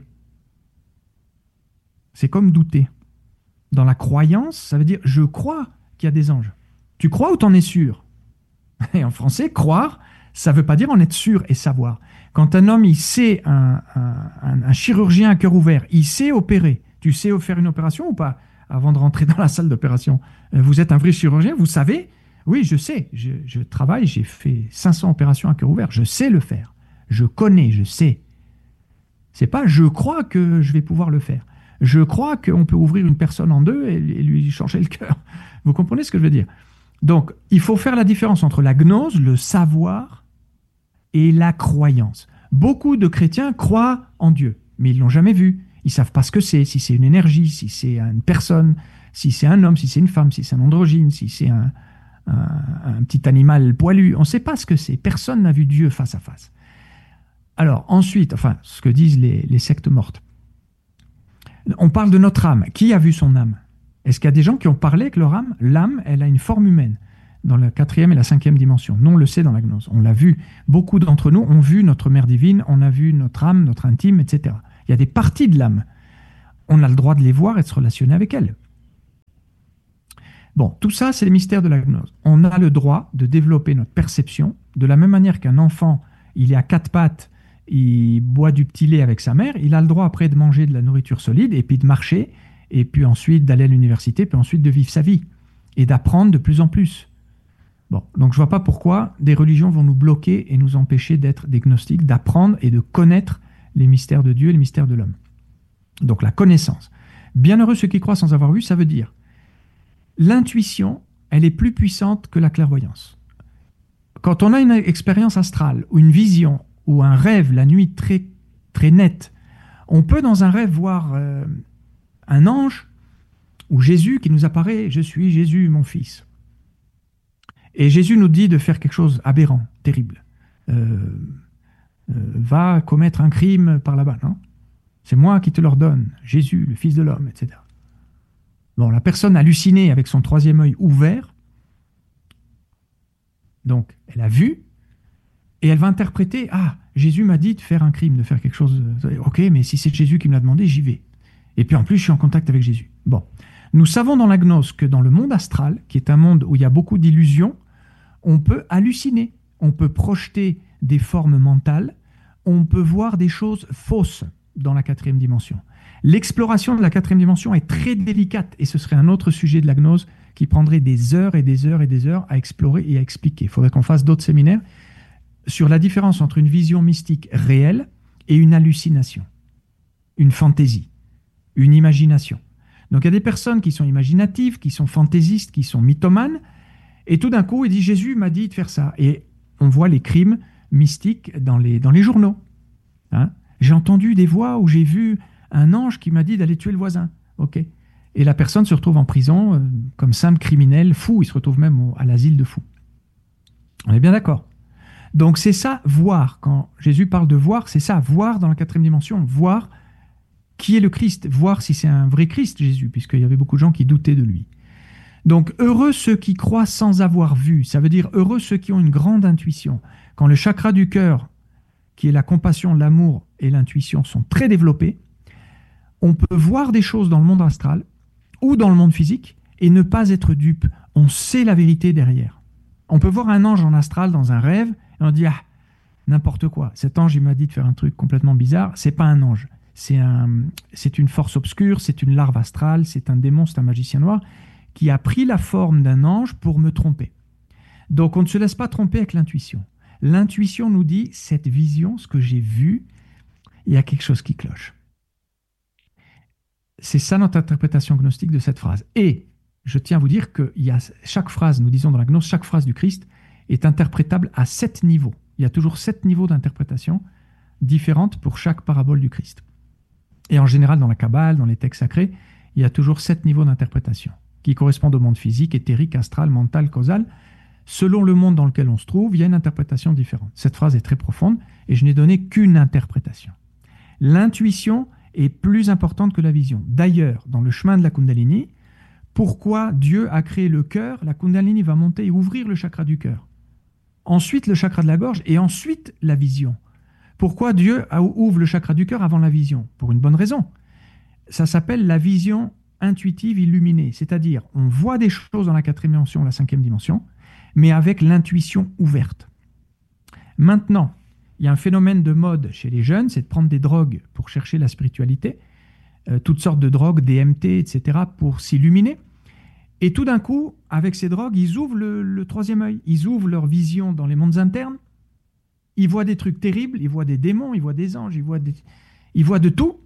comme douter. Dans la croyance, ça veut dire je crois qu'il y a des anges. Tu crois ou t'en es sûr? Et en français, croire, ça ne veut pas dire en être sûr et savoir. Quand un homme, il sait, un chirurgien à cœur ouvert, il sait opérer. Tu sais faire une opération ou pas? Avant de rentrer dans la salle d'opération, vous êtes un vrai chirurgien, vous savez? Oui, je sais. Je travaille, j'ai fait 500 opérations à cœur ouvert. Je sais le faire. Je connais, je sais. C'est pas je crois que je vais pouvoir le faire. Je crois qu'on peut ouvrir une personne en deux et lui changer le cœur. Vous comprenez ce que je veux dire? Donc, il faut faire la différence entre la gnose, le savoir, et la croyance. Beaucoup de chrétiens croient en Dieu, mais ils ne l'ont jamais vu. Ils ne savent pas ce que c'est, si c'est une énergie, si c'est une personne, si c'est un homme, si c'est une femme, si c'est un androgyne, si c'est un petit animal poilu. On ne sait pas ce que c'est. Personne n'a vu Dieu face à face. Alors, ensuite, enfin, ce que disent les sectes mortes. On parle de notre âme. Qui a vu son âme? Est-ce qu'il y a des gens qui ont parlé avec leur âme? L'âme, elle a une forme humaine. dans la 4e et la 5e dimension. Nous, on le sait dans la gnose. On l'a vu. Beaucoup d'entre nous ont vu notre mère divine, on a vu notre âme, notre intime, etc. Il y a des parties de l'âme. On a le droit de les voir et de se relationner avec elles. Bon, tout ça, c'est les mystères de la gnose. On a le droit de développer notre perception de la même manière qu'un enfant, il est à quatre pattes, il boit du petit lait avec sa mère, il a le droit après de manger de la nourriture solide et puis de marcher, et puis ensuite d'aller à l'université, puis ensuite de vivre sa vie et d'apprendre de plus en plus. Bon, donc je ne vois pas pourquoi des religions vont nous bloquer et nous empêcher d'être des gnostiques, d'apprendre et de connaître les mystères de Dieu et les mystères de l'homme. Donc la connaissance. Bienheureux ceux qui croient sans avoir vu, ça veut dire l'intuition, elle est plus puissante que la clairvoyance. Quand on a une expérience astrale ou une vision ou un rêve la nuit très, très net, on peut dans un rêve voir un ange ou Jésus qui nous apparaît, je suis Jésus, mon fils. Et Jésus nous dit de faire quelque chose aberrant, terrible. Va commettre un crime par là-bas, non? C'est moi qui te l'ordonne, Jésus, le Fils de l'homme, etc. Bon, la personne hallucinée avec son troisième œil ouvert, donc elle a vu, et elle va interpréter, ah, Jésus m'a dit de faire un crime, de faire quelque chose, ok, mais si c'est Jésus qui me l'a demandé, j'y vais. Et puis en plus, je suis en contact avec Jésus. Bon, nous savons dans la gnose que dans le monde astral, qui est un monde où il y a beaucoup d'illusions, on peut halluciner, on peut projeter des formes mentales, on peut voir des choses fausses dans la 4e dimension. L'exploration de la 4e dimension est très délicate et ce serait un autre sujet de la gnose qui prendrait des heures et des heures et des heures à explorer et à expliquer. Il faudrait qu'on fasse d'autres séminaires sur la différence entre une vision mystique réelle et une hallucination, une fantaisie, une imagination. Donc il y a des personnes qui sont imaginatives, qui sont fantaisistes, qui sont mythomanes, et tout d'un coup, il dit « Jésus m'a dit de faire ça ». Et on voit les crimes mystiques dans les journaux. Hein, j'ai entendu des voix où j'ai vu un ange qui m'a dit d'aller tuer le voisin. Ok. Et la personne se retrouve en prison comme simple criminel, fou. Il se retrouve même à l'asile de fous. On est bien d'accord. Donc c'est ça, voir. Quand Jésus parle de voir, c'est ça, voir dans la 4e dimension, voir qui est le Christ, voir si c'est un vrai Christ, Jésus, puisqu'il y avait beaucoup de gens qui doutaient de lui. Donc heureux ceux qui croient sans avoir vu, ça veut dire heureux ceux qui ont une grande intuition. Quand le chakra du cœur, qui est la compassion, l'amour et l'intuition, sont très développés, on peut voir des choses dans le monde astral ou dans le monde physique et ne pas être dupe. On sait la vérité derrière. On peut voir un ange en astral dans un rêve et on dit « Ah, n'importe quoi. Cet ange, il m'a dit de faire un truc complètement bizarre. C'est pas un ange. C'est une force obscure, c'est une larve astrale, c'est un démon, c'est un magicien noir qui a pris la forme d'un ange pour me tromper. » Donc on ne se laisse pas tromper avec l'intuition. L'intuition nous dit, cette vision, ce que j'ai vu, il y a quelque chose qui cloche. C'est ça notre interprétation gnostique de cette phrase. Et je tiens à vous dire que chaque phrase, nous disons dans la gnose, chaque phrase du Christ est interprétable à 7 niveaux. Il y a toujours 7 niveaux d'interprétation différentes pour chaque parabole du Christ. Et en général, dans la Kabbale, dans les textes sacrés, il y a toujours 7 niveaux d'interprétation qui correspondent au monde physique, éthérique, astral, mental, causal. Selon le monde dans lequel on se trouve, il y a une interprétation différente. Cette phrase est très profonde et je n'ai donné qu'une interprétation. L'intuition est plus importante que la vision. D'ailleurs, dans le chemin de la Kundalini, pourquoi Dieu a créé le cœur? La Kundalini va monter et ouvrir le chakra du cœur. Ensuite, le chakra de la gorge et ensuite la vision. Pourquoi Dieu ouvre le chakra du cœur avant la vision? Pour une bonne raison. Ça s'appelle la vision intuitive illuminée. C'est-à-dire, on voit des choses dans la 4e dimension, la 5e dimension, mais avec l'intuition ouverte. Maintenant, il y a un phénomène de mode chez les jeunes, c'est de prendre des drogues pour chercher la spiritualité, toutes sortes de drogues, DMT, etc., pour s'illuminer. Et tout d'un coup, avec ces drogues, ils ouvrent le troisième œil, ils ouvrent leur vision dans les mondes internes, ils voient des trucs terribles, ils voient des démons, ils voient des anges, ils voient de tout,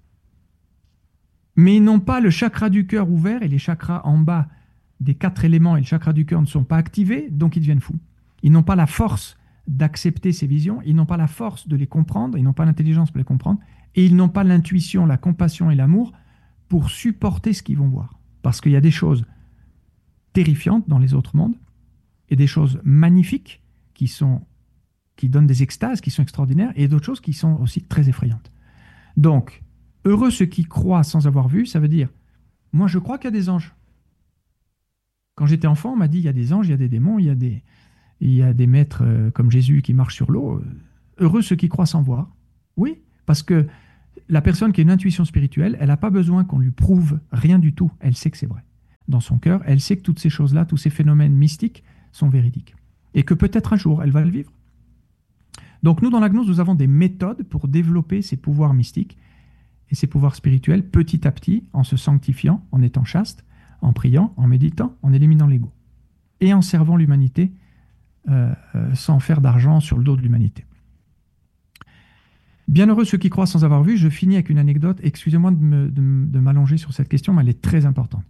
mais ils n'ont pas le chakra du cœur ouvert et les chakras en bas des 4 éléments et le chakra du cœur ne sont pas activés, donc ils deviennent fous. Ils n'ont pas la force d'accepter ces visions, ils n'ont pas la force de les comprendre, ils n'ont pas l'intelligence pour les comprendre, et ils n'ont pas l'intuition, la compassion et l'amour pour supporter ce qu'ils vont voir. Parce qu'il y a des choses terrifiantes dans les autres mondes, et des choses magnifiques qui donnent des extases, qui sont extraordinaires, et d'autres choses qui sont aussi très effrayantes. Donc, heureux ceux qui croient sans avoir vu, ça veut dire, moi je crois qu'il y a des anges. Quand j'étais enfant, on m'a dit, il y a des anges, il y a des démons, il y a des maîtres comme Jésus qui marchent sur l'eau. Heureux ceux qui croient sans voir. Oui, parce que la personne qui a une intuition spirituelle, elle n'a pas besoin qu'on lui prouve rien du tout. Elle sait que c'est vrai. Dans son cœur, elle sait que toutes ces choses-là, tous ces phénomènes mystiques sont véridiques. Et que peut-être un jour, elle va le vivre. Donc nous, dans la gnose, nous avons des méthodes pour développer ces pouvoirs mystiques et ces pouvoirs spirituels petit à petit, en se sanctifiant, en étant chaste, en priant, en méditant, en éliminant l'ego. Et en servant l'humanité sans faire d'argent sur le dos de l'humanité. Bienheureux ceux qui croient sans avoir vu. Je finis avec une anecdote. Excusez-moi de m'allonger sur cette question, mais elle est très importante.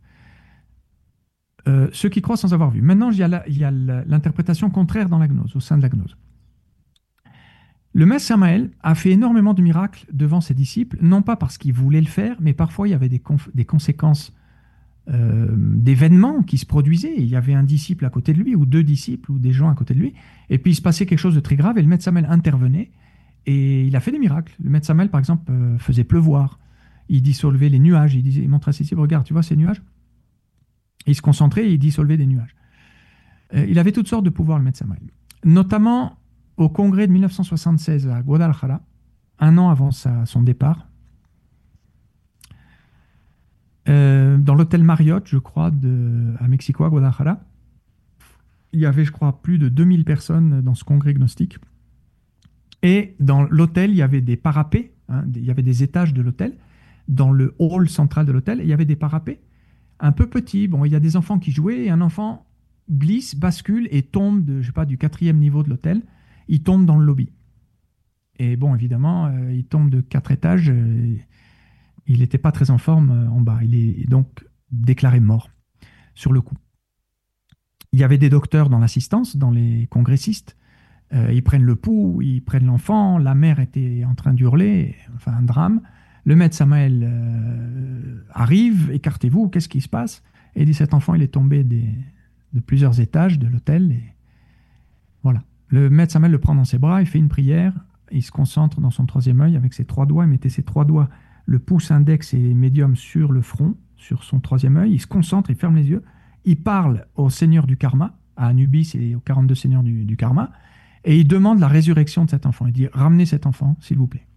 Ceux qui croient sans avoir vu. Maintenant, il y a l'interprétation contraire dans la gnose, au sein de la gnose. Le maître Samael a fait énormément de miracles devant ses disciples, non pas parce qu'il voulait le faire, mais parfois il y avait des conséquences d'événements qui se produisaient. Il y avait un disciple à côté de lui, ou deux disciples, ou des gens à côté de lui, et puis il se passait quelque chose de très grave, et le maître Samael intervenait, et il a fait des miracles. Le maître Samael, par exemple, faisait pleuvoir, il dissolvait les nuages, il montrait à ses disciples, regarde, tu vois ces nuages? Il se concentrait et il dissolvait des nuages. Il avait toutes sortes de pouvoirs, le maître Samael. Notamment au congrès de 1976 à Guadalajara, un an avant son départ, dans l'hôtel Marriott, je crois, à Mexico, à Guadalajara. Il y avait, je crois, plus de 2000 personnes dans ce congrès gnostique. Et dans l'hôtel, il y avait des parapets, hein, il y avait des étages de l'hôtel. Dans le hall central de l'hôtel, il y avait des parapets un peu petits. Bon, il y a des enfants qui jouaient, et un enfant glisse, bascule et tombe je sais pas, du 4e niveau de l'hôtel. Il tombe dans le lobby. Et bon, évidemment, il tombe de 4 étages. Il n'était pas très en forme en bas. Il est donc déclaré mort sur le coup. Il y avait des docteurs dans l'assistance, dans les congressistes. Ils prennent le pouls, ils prennent l'enfant. La mère était en train d'hurler, enfin un drame. Le maître Samael arrive, écartez-vous, qu'est-ce qui se passe? Et il dit, cet enfant, il est tombé de plusieurs étages de l'hôtel. Et voilà. Le maître Samael le prend dans ses bras, il fait une prière, il se concentre dans son 3e œil avec ses 3 doigts, il mettait ses 3 doigts, le pouce, index et médium sur le front, sur son 3e œil, il se concentre, il ferme les yeux, il parle au seigneur du karma, à Anubis et aux 42 seigneurs du karma, et il demande la résurrection de cet enfant. Il dit, ramenez cet enfant, s'il vous plaît.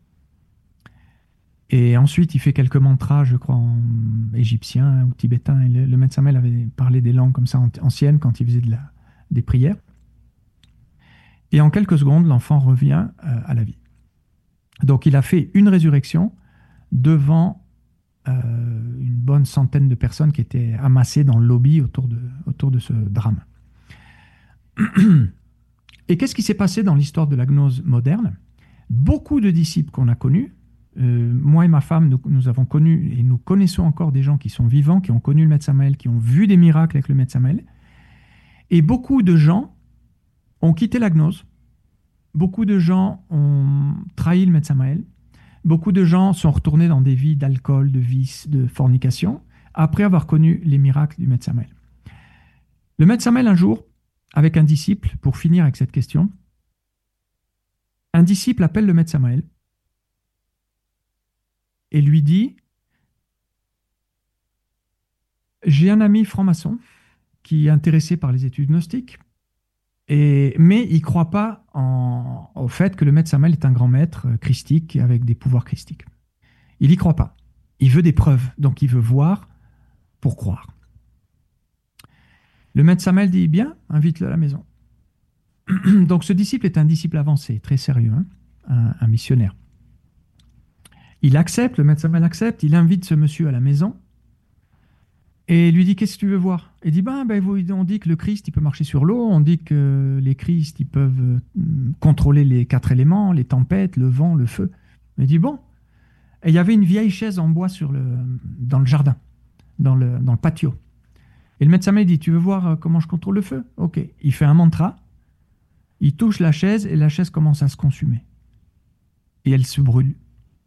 Et ensuite, il fait quelques mantras, je crois, en égyptien ou tibétain. Et le maître Samael avait parlé des langues comme ça anciennes quand il faisait des prières. Et en quelques secondes, l'enfant revient à la vie. Donc il a fait une résurrection devant une bonne centaine de personnes qui étaient amassées dans le lobby autour de ce drame. Et qu'est-ce qui s'est passé dans l'histoire de la gnose moderne? Beaucoup de disciples qu'on a connus, moi et ma femme, nous avons connu et nous connaissons encore des gens qui sont vivants, qui ont connu le maître Samael, qui ont vu des miracles avec le maître Samael. Et beaucoup de gens ont quitté la gnose. Beaucoup de gens ont trahi le maître Samael. Beaucoup de gens sont retournés dans des vies d'alcool, de vice, de fornication, après avoir connu les miracles du maître Samael. Le maître Samael, un jour, avec un disciple, pour finir avec cette question, un disciple appelle le maître Samael et lui dit, j'ai un ami franc-maçon qui est intéressé par les études gnostiques, mais il ne croit pas au fait que le maître Samael est un grand maître christique avec des pouvoirs christiques. Il n'y croit pas. Il veut des preuves, donc il veut voir pour croire. Le maître Samael dit, bien, invite-le à la maison. Donc ce disciple est un disciple avancé, très sérieux, hein, un missionnaire. Il accepte, le maître Samael accepte, il invite ce monsieur à la maison et lui dit, qu'est-ce que tu veux voir? Il dit, on dit que le Christ, il peut marcher sur l'eau, on dit que les Christ, ils peuvent contrôler les 4 éléments, les tempêtes, le vent, le feu. Il dit, bon. Et il y avait une vieille chaise en bois dans le jardin, dans le patio. Et le maître Samael dit, tu veux voir comment je contrôle le feu? Ok. Il fait un mantra, il touche la chaise et la chaise commence à se consumer. Et elle se brûle.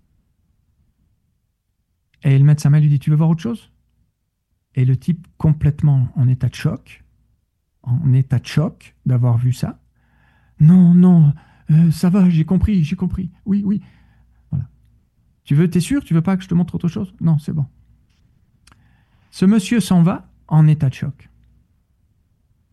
Et le maître Samael lui dit, tu veux voir autre chose? Et le type, complètement en état de choc d'avoir vu ça. Non, ça va, j'ai compris. Oui. Voilà. T'es sûr? Tu veux pas que je te montre autre chose? Non, c'est bon. Ce monsieur s'en va en état de choc.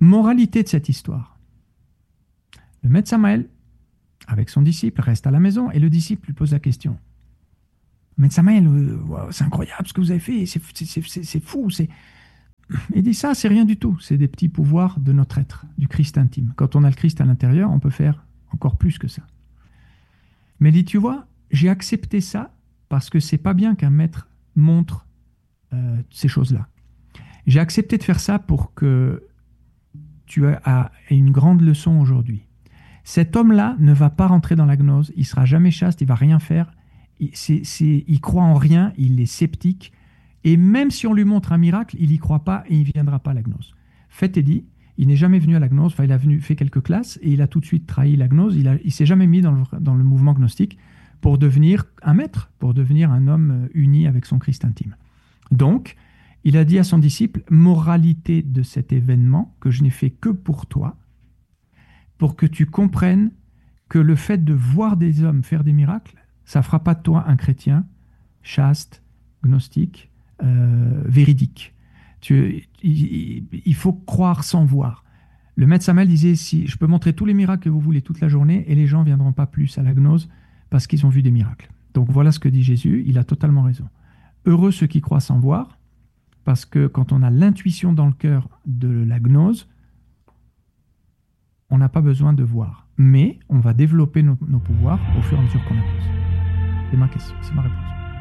Moralité de cette histoire. Le maître Samaël, avec son disciple, reste à la maison et le disciple lui pose la question. Maître Samaël, wow, c'est incroyable ce que vous avez fait, c'est fou. Il dit ça, c'est rien du tout. C'est des petits pouvoirs de notre être, du Christ intime. Quand on a le Christ à l'intérieur, on peut faire encore plus que ça. Mais il dit, tu vois, j'ai accepté ça parce que c'est pas bien qu'un maître montre ces choses-là. J'ai accepté de faire ça pour que tu aies une grande leçon aujourd'hui. Cet homme-là ne va pas rentrer dans la gnose, il sera jamais chaste, il va rien faire, il croit en rien, il est sceptique, et même si on lui montre un miracle, il y croit pas et il viendra pas à la gnose. Fait et dit, il n'est jamais venu à la gnose, enfin il a fait quelques classes et il a tout de suite trahi la gnose, il s'est jamais mis dans le mouvement gnostique pour devenir un maître, pour devenir un homme uni avec son Christ intime. Donc, il a dit à son disciple, moralité de cet événement que je n'ai fait que pour toi, pour que tu comprennes que le fait de voir des hommes faire des miracles, ça ne fera pas de toi un chrétien chaste, gnostique, véridique. Il faut croire sans voir. Le maître Samaël disait, si je peux montrer tous les miracles que vous voulez toute la journée et les gens ne viendront pas plus à la gnose parce qu'ils ont vu des miracles. Donc voilà ce que dit Jésus, il a totalement raison. Heureux ceux qui croient sans voir, parce que quand on a l'intuition dans le cœur de la gnose, on n'a pas besoin de voir. Mais on va développer nos pouvoirs au fur et à mesure qu'on avance. C'est ma question, c'est ma réponse.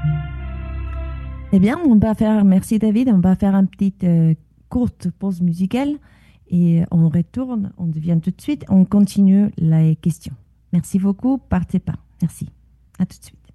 Eh bien, merci David, on va faire une petite courte pause musicale et on retourne, on devient tout de suite, on continue les questions. Merci beaucoup, partez pas. Merci. À tout de suite.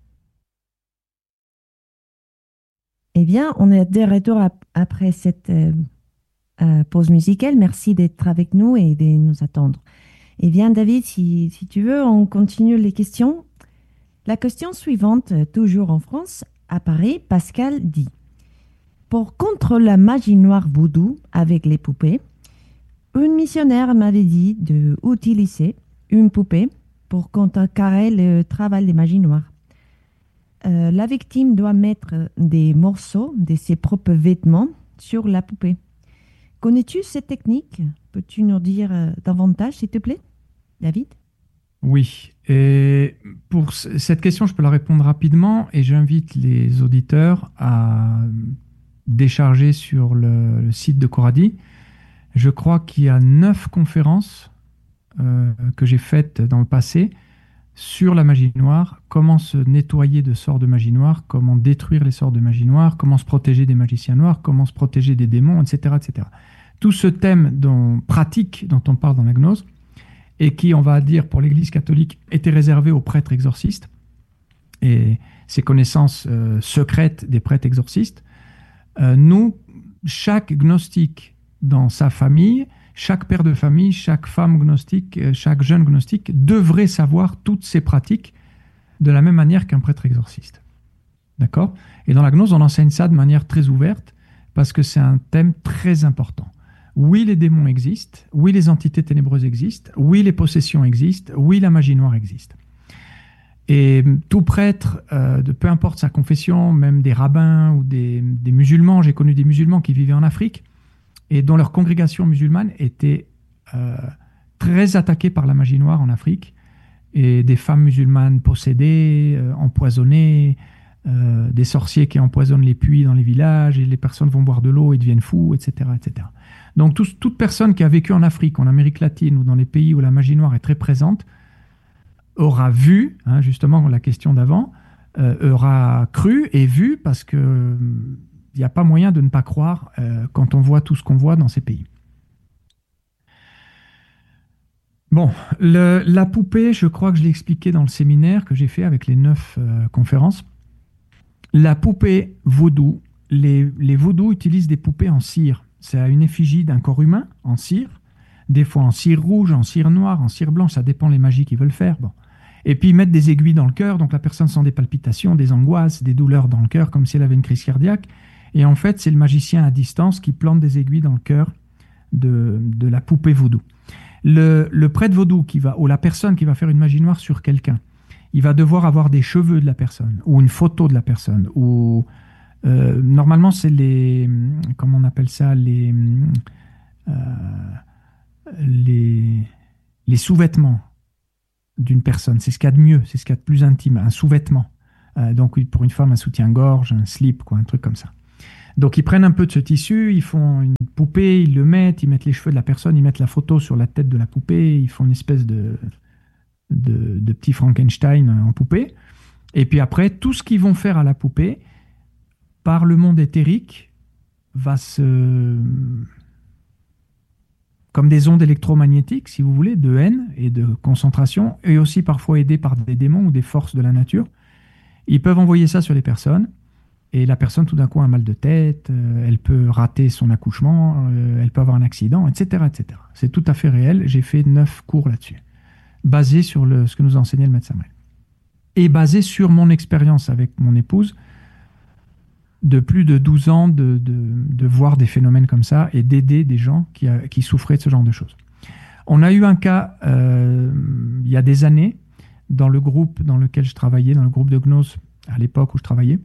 Eh bien, on est de retour après cette pause musicale. Merci d'être avec nous et de nous attendre. Eh bien, David, si tu veux, on continue les questions. La question suivante, toujours en France, à Paris, Pascal dit « Pour contre la magie noire vaudou avec les poupées, une missionnaire m'avait dit d'utiliser une poupée pour contrecarrer le travail des magies noires. La victime doit mettre des morceaux de ses propres vêtements sur la poupée. Connais-tu cette technique? Peux-tu nous dire davantage, s'il te plaît, David? Oui, et pour cette question, je peux la répondre rapidement et j'invite les auditeurs à décharger sur le site de Coradi. Je crois qu'il y a 9 conférences que j'ai faites dans le passé sur la magie noire, comment se nettoyer de sorts de magie noire, comment détruire les sorts de magie noire, comment se protéger des magiciens noirs, comment se protéger des démons, etc. etc. Tout ce thème pratique dont on parle dans la gnose, et qui, on va dire, pour l'Église catholique, était réservé aux prêtres exorcistes, et ces connaissances secrètes des prêtres exorcistes, nous, chaque gnostique dans sa famille, chaque père de famille, chaque femme gnostique, chaque jeune gnostique devrait savoir toutes ces pratiques de la même manière qu'un prêtre exorciste. D'accord? Et dans la gnose, on enseigne ça de manière très ouverte parce que c'est un thème très important. Oui, les démons existent. Oui, les entités ténébreuses existent. Oui, les possessions existent. Oui, la magie noire existe. Et tout prêtre, peu importe sa confession, même des rabbins ou des musulmans, j'ai connu des musulmans qui vivaient en Afrique, et dont leur congrégation musulmane était très attaquée par la magie noire en Afrique, et des femmes musulmanes possédées, empoisonnées, des sorciers qui empoisonnent les puits dans les villages, et les personnes vont boire de l'eau et deviennent fous, etc. etc. Donc toute personne qui a vécu en Afrique, en Amérique latine, ou dans les pays où la magie noire est très présente, aura vu, justement la question d'avant, aura cru et vu, parce que il n'y a pas moyen de ne pas croire quand on voit tout ce qu'on voit dans ces pays. Bon, la poupée, je crois que je l'ai expliqué dans le séminaire que j'ai fait avec les 9 conférences. La poupée vaudou, les vaudous utilisent des poupées en cire. C'est une effigie d'un corps humain en cire, des fois en cire rouge, en cire noire, en cire blanche, ça dépend les magies qu'ils veulent faire. Bon. Et puis ils mettent des aiguilles dans le cœur, donc la personne sent des palpitations, des angoisses, des douleurs dans le cœur, comme si elle avait une crise cardiaque. Et en fait, c'est le magicien à distance qui plante des aiguilles dans le cœur de la poupée vaudou. Le prêtre vaudou ou la personne qui va faire une magie noire sur quelqu'un, il va devoir avoir des cheveux de la personne, ou une photo de la personne, ou normalement c'est comment on appelle ça, les, les sous-vêtements d'une personne. C'est ce qu'il y a de mieux, c'est ce qu'il y a de plus intime, un sous-vêtement. Donc pour une femme, un soutien-gorge, un slip, quoi, un truc comme ça. Donc ils prennent un peu de ce tissu, ils font une poupée, ils le mettent, ils mettent les cheveux de la personne, ils mettent la photo sur la tête de la poupée, ils font une espèce de petit Frankenstein en poupée. Et puis après, tout ce qu'ils vont faire à la poupée, par le monde éthérique, va comme des ondes électromagnétiques, si vous voulez, de haine et de concentration, et aussi parfois aidés par des démons ou des forces de la nature. Ils peuvent envoyer ça sur les personnes, et la personne, tout d'un coup, a un mal de tête, elle peut rater son accouchement, elle peut avoir un accident, etc., etc. C'est tout à fait réel. J'ai fait 9 cours là-dessus, basés sur ce que nous enseignait le médecin Samuel. Et basé sur mon expérience avec mon épouse, de plus de 12 ans de voir des phénomènes comme ça et d'aider des gens qui souffraient de ce genre de choses. On a eu un cas il y a des années dans le groupe dans lequel je travaillais, dans le groupe de gnose à l'époque où je travaillais,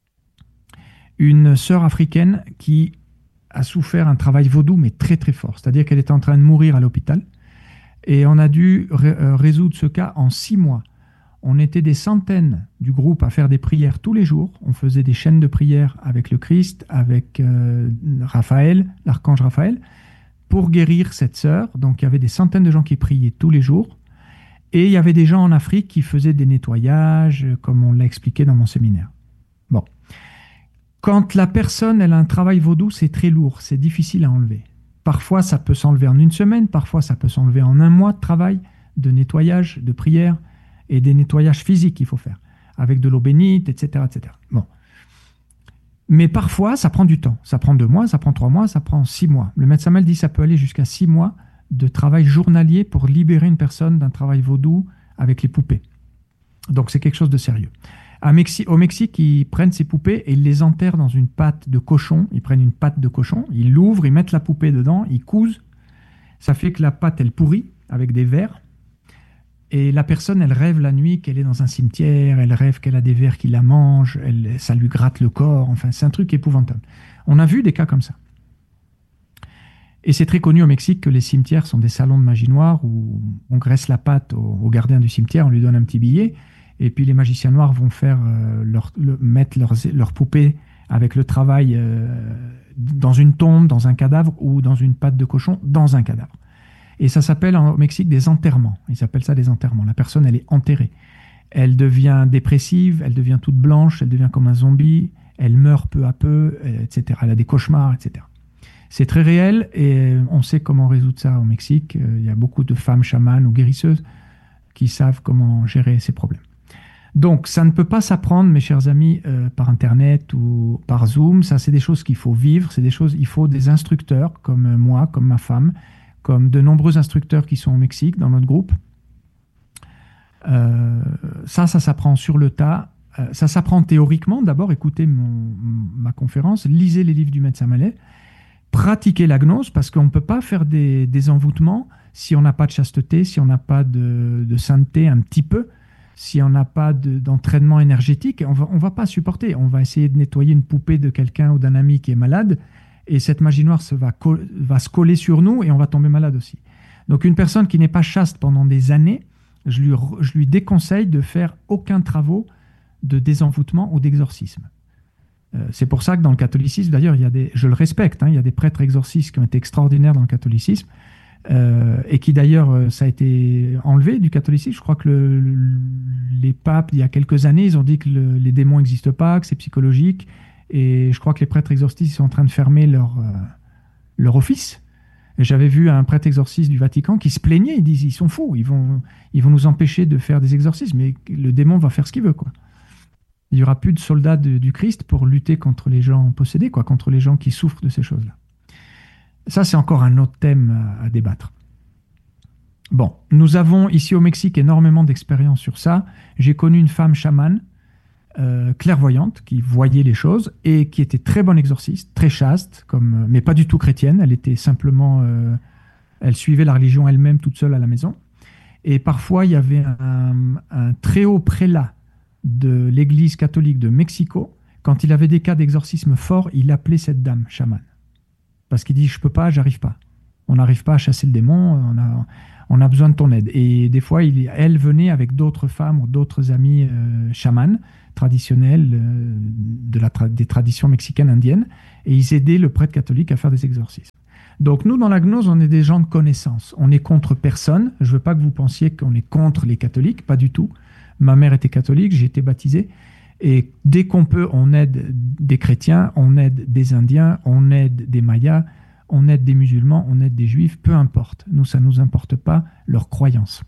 une sœur africaine qui a souffert un travail vaudou mais très très fort, c'est-à-dire qu'elle était en train de mourir à l'hôpital et on a dû résoudre ce cas en 6 mois. On était des centaines du groupe à faire des prières tous les jours. On faisait des chaînes de prières avec le Christ, avec Raphaël, l'archange Raphaël, pour guérir cette sœur. Donc il y avait des centaines de gens qui priaient tous les jours. Et il y avait des gens en Afrique qui faisaient des nettoyages, comme on l'a expliqué dans mon séminaire. Bon. Quand la personne elle a un travail vaudou, c'est très lourd, c'est difficile à enlever. Parfois ça peut s'enlever en 1 semaine, parfois ça peut s'enlever en 1 mois de travail, de nettoyage, de prière, et des nettoyages physiques qu'il faut faire, avec de l'eau bénite, etc., etc. Bon. Mais parfois, ça prend du temps. Ça prend 2 mois, ça prend 3 mois, ça prend 6 mois. Le médecin Samuel dit que ça peut aller jusqu'à 6 mois de travail journalier pour libérer une personne d'un travail vaudou avec les poupées. Donc c'est quelque chose de sérieux. Au Mexique, ils prennent ces poupées et ils les enterrent dans une pâte de cochon. Ils prennent une pâte de cochon, ils l'ouvrent, ils mettent la poupée dedans, ils cousent. Ça fait que la pâte, elle pourrit avec des vers. Et la personne, elle rêve la nuit qu'elle est dans un cimetière, elle rêve qu'elle a des vers qui la mangent, ça lui gratte le corps, enfin c'est un truc épouvantable. On a vu des cas comme ça. Et c'est très connu au Mexique que les cimetières sont des salons de magie noire où on graisse la patte au gardien du cimetière, on lui donne un petit billet, et puis les magiciens noirs vont mettre leurs poupées avec le travail dans une tombe, dans un cadavre, ou dans une patte de cochon, dans un cadavre. Et ça s'appelle au Mexique des enterrements. Ils appellent ça des enterrements. La personne, elle est enterrée. Elle devient dépressive, elle devient toute blanche, elle devient comme un zombie, elle meurt peu à peu, etc. Elle a des cauchemars, etc. C'est très réel et on sait comment résoudre ça au Mexique. Il y a beaucoup de femmes chamanes ou guérisseuses qui savent comment gérer ces problèmes. Donc, ça ne peut pas s'apprendre, mes chers amis, par Internet ou par Zoom. Ça, c'est des choses qu'il faut vivre. C'est des choses, il faut des instructeurs comme moi, comme ma femme, comme de nombreux instructeurs qui sont au Mexique dans notre groupe. Ça s'apprend sur le tas. Ça s'apprend théoriquement. D'abord, écoutez ma conférence, lisez les livres du médecin Mallet, pratiquez la gnose, parce qu'on ne peut pas faire des envoûtements si on n'a pas de chasteté, si on n'a pas de sainteté un petit peu, si on n'a pas d'entraînement énergétique. On ne va pas supporter. On va essayer de nettoyer une poupée de quelqu'un ou d'un ami qui est malade, et cette magie noire va se coller sur nous et on va tomber malade aussi. Donc une personne qui n'est pas chaste pendant des années, je lui déconseille de faire aucun travaux de désenvoûtement ou d'exorcisme. C'est pour ça que dans le catholicisme, d'ailleurs, je le respecte, il y a des prêtres exorcistes qui ont été extraordinaires dans le catholicisme, et qui d'ailleurs, ça a été enlevé du catholicisme. Je crois que les papes, il y a quelques années, ils ont dit que les démons n'existent pas, que c'est psychologique. Et je crois que les prêtres exorcistes sont en train de fermer leur office. Et j'avais vu un prêtre exorciste du Vatican qui se plaignait. Il disait, ils sont fous, ils vont nous empêcher de faire des exorcismes. Mais le démon va faire ce qu'il veut, quoi. Il n'y aura plus de soldats du Christ pour lutter contre les gens possédés, quoi, contre les gens qui souffrent de ces choses-là. Ça, c'est encore un autre thème à débattre. Bon, nous avons ici au Mexique énormément d'expérience sur ça. J'ai connu une femme chamane, clairvoyante, qui voyait les choses et qui était très bonne exorciste, très chaste, mais pas du tout chrétienne. Elle était simplement, elle suivait la religion elle-même toute seule à la maison. Et parfois, il y avait un très haut prélat de l'église catholique de Mexico. Quand il avait des cas d'exorcisme forts, il appelait cette dame chamane. Parce qu'il dit, je peux pas, j'arrive pas. on n'arrive pas à chasser le démon, on a besoin de ton aide. Et des fois, elle venait avec d'autres femmes ou d'autres amis chamans traditionnels des traditions mexicaines, indiennes, et ils aidaient le prêtre catholique à faire des exorcismes. Donc nous, dans la gnose, on est des gens de connaissance. On est contre personne. Je ne veux pas que vous pensiez qu'on est contre les catholiques, pas du tout. Ma mère était catholique, j'ai été baptisé. Et dès qu'on peut, on aide des chrétiens, on aide des Indiens, on aide des Mayas, on aide des musulmans, on aide des juifs, peu importe. Nous, ça ne nous importe pas leur croyance.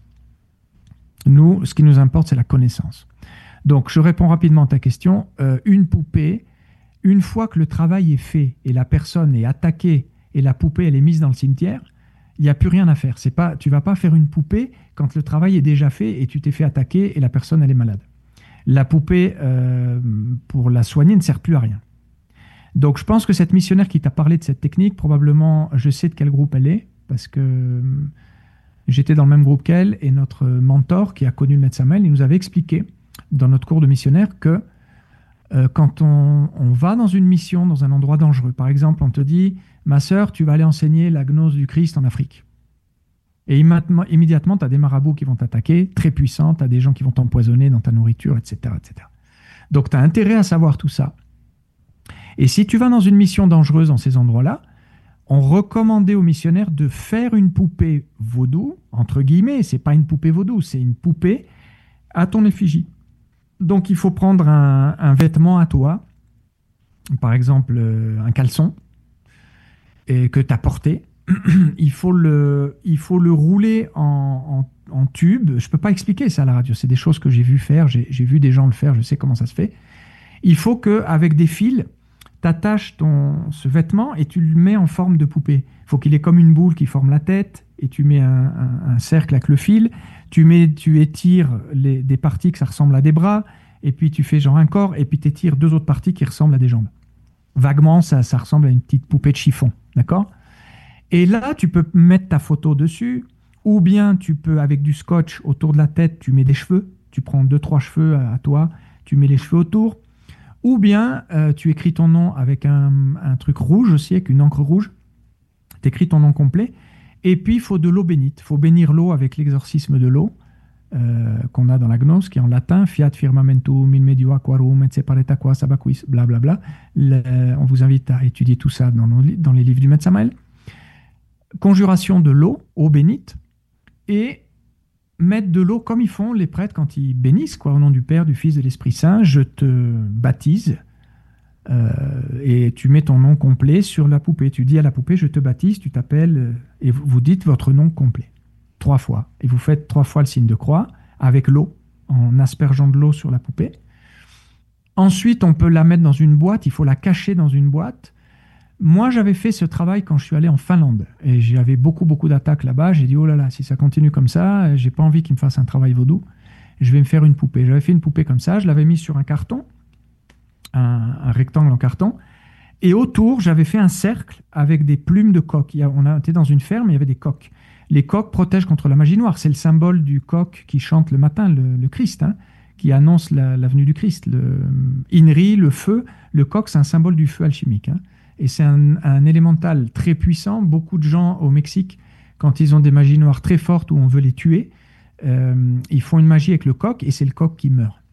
Nous, ce qui nous importe, c'est la connaissance. Donc, je réponds rapidement à ta question. Une poupée, une fois que le travail est fait et la personne est attaquée et la poupée, elle est mise dans le cimetière, il n'y a plus rien à faire. Tu ne vas pas faire une poupée quand le travail est déjà fait et tu t'es fait attaquer et la personne, elle est malade. La poupée, pour la soigner, ne sert plus à rien. Donc, je pense que cette missionnaire qui t'a parlé de cette technique, probablement, je sais de quel groupe elle est, parce que j'étais dans le même groupe qu'elle, et notre mentor, qui a connu le maître Samuel, il nous avait expliqué, dans notre cours de missionnaire, que quand on va dans une mission, dans un endroit dangereux, par exemple, on te dit, ma sœur, tu vas aller enseigner la gnose du Christ en Afrique. Et immédiatement, tu as des marabouts qui vont t'attaquer, très puissants, tu as des gens qui vont t'empoisonner dans ta nourriture, etc. etc. Donc, tu as intérêt à savoir tout ça. Et si tu vas dans une mission dangereuse dans ces endroits-là, on recommandait aux missionnaires de faire une poupée vaudou, entre guillemets, c'est pas une poupée vaudou, c'est une poupée à ton effigie. Donc, il faut prendre un vêtement à toi, par exemple un caleçon, et que tu as porté. Il faut le rouler en tube. Je ne peux pas expliquer ça à la radio. C'est des choses que j'ai vu faire. J'ai vu des gens le faire. Je sais comment ça se fait. Il faut qu'avec des fils, tu attaches ce vêtement et tu le mets en forme de poupée. Il faut qu'il ait comme une boule qui forme la tête et tu mets un cercle avec le fil. Tu étires des parties que ça ressemble à des bras et puis tu fais genre un corps et puis tu étires 2 autres parties qui ressemblent à des jambes. Vaguement, ça ressemble à une petite poupée de chiffon. D'accord ? Et là, tu peux mettre ta photo dessus, ou bien tu peux, avec du scotch autour de la tête, tu mets des cheveux, tu prends 2-3 cheveux à toi, tu mets les cheveux autour, ou bien tu écris ton nom avec un truc rouge aussi, avec une encre rouge, tu écris ton nom complet, et puis il faut de l'eau bénite, il faut bénir l'eau avec l'exorcisme de l'eau, qu'on a dans la gnose, qui est en latin, fiat firmamentum in medio aquarum, et separet aqua sabaquis, blablabla. On vous invite à étudier tout ça dans les livres du maître Samael. Conjuration de l'eau, eau bénite, et mettre de l'eau comme ils font les prêtres quand ils bénissent, au nom du Père, du Fils et de l'Esprit Saint. Je te baptise, et tu mets ton nom complet sur la poupée. Tu dis à la poupée, je te baptise, tu t'appelles, et vous dites votre nom complet, 3 fois. Et vous faites 3 fois le signe de croix, avec l'eau, en aspergeant de l'eau sur la poupée. Ensuite, on peut la mettre dans une boîte, il faut la cacher dans une boîte. Moi, j'avais fait ce travail quand je suis allé en Finlande et j'avais beaucoup d'attaques là-bas. J'ai dit, oh là là, si ça continue comme ça, j'ai pas envie qu'ils me fassent un travail vaudou. Je vais me faire une poupée. J'avais fait une poupée comme ça, je l'avais mise sur un carton, un rectangle en carton, et autour, j'avais fait un cercle avec des plumes de coq. On était dans une ferme, il y avait des coqs. Les coqs protègent contre la magie noire. C'est le symbole du coq qui chante le matin, le Christ, qui annonce la venue du Christ. Le Inri, le feu, le coq, c'est un symbole du feu alchimique. Et c'est un élémental très puissant. Beaucoup de gens au Mexique, quand ils ont des magies noires très fortes où on veut les tuer, ils font une magie avec le coq et c'est le coq qui meurt.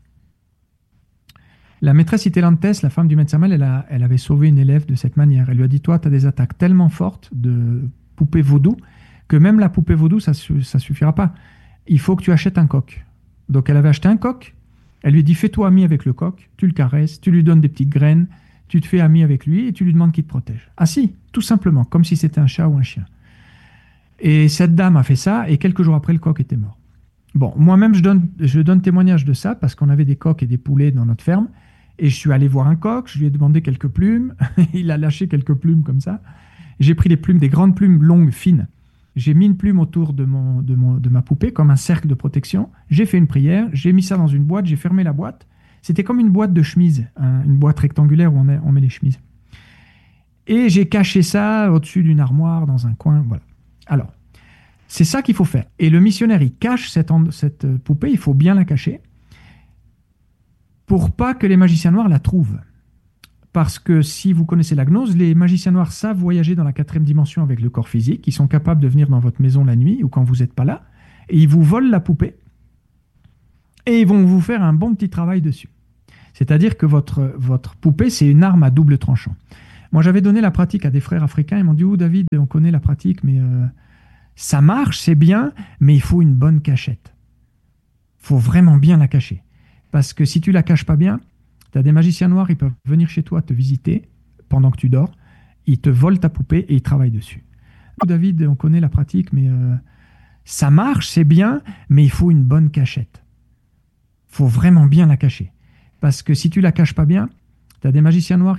La maîtresse Itelantes, la femme du maître Samuel, elle avait sauvé une élève de cette manière. Elle lui a dit, toi, tu as des attaques tellement fortes de poupée vaudou que même la poupée vaudou, ça suffira pas. Il faut que tu achètes un coq. Donc elle avait acheté un coq. Elle lui dit, fais-toi ami avec le coq, tu le caresses, tu lui donnes des petites graines, tu te fais ami avec lui et tu lui demandes qu'il te protège. Ah si, tout simplement, comme si c'était un chat ou un chien. Et cette dame a fait ça, et quelques jours après, le coq était mort. Bon, moi-même, je donne témoignage de ça, parce qu'on avait des coqs et des poulets dans notre ferme, et je suis allé voir un coq, je lui ai demandé quelques plumes, il a lâché quelques plumes comme ça. J'ai pris les plumes, des grandes plumes longues, fines. J'ai mis une plume autour de ma poupée, comme un cercle de protection. J'ai fait une prière, j'ai mis ça dans une boîte, j'ai fermé la boîte. C'était comme une boîte de chemise, une boîte rectangulaire où on met les chemises. Et j'ai caché ça au-dessus d'une armoire, dans un coin, voilà. Alors, c'est ça qu'il faut faire. Et le missionnaire, il cache cette poupée, il faut bien la cacher, pour pas que les magiciens noirs la trouvent. Parce que si vous connaissez la gnose, les magiciens noirs savent voyager dans la 4e dimension avec le corps physique. Ils sont capables de venir dans votre maison la nuit ou quand vous n'êtes pas là. Et ils vous volent la poupée. Et ils vont vous faire un bon petit travail dessus. C'est-à-dire que votre poupée, c'est une arme à double tranchant. Moi, j'avais donné la pratique à des frères africains. Ils m'ont dit, David, on connaît la pratique, mais ça marche, c'est bien, mais il faut une bonne cachette. Il faut vraiment bien la cacher. Parce que si tu la caches pas bien, tu as des magiciens noirs, ils peuvent venir chez toi te visiter pendant que tu dors. Ils te volent ta poupée et ils travaillent dessus. David, on connaît la pratique, mais ça marche, c'est bien, mais il faut une bonne cachette. Il faut vraiment bien la cacher. Parce que si tu la caches pas bien, tu as des magiciens noirs,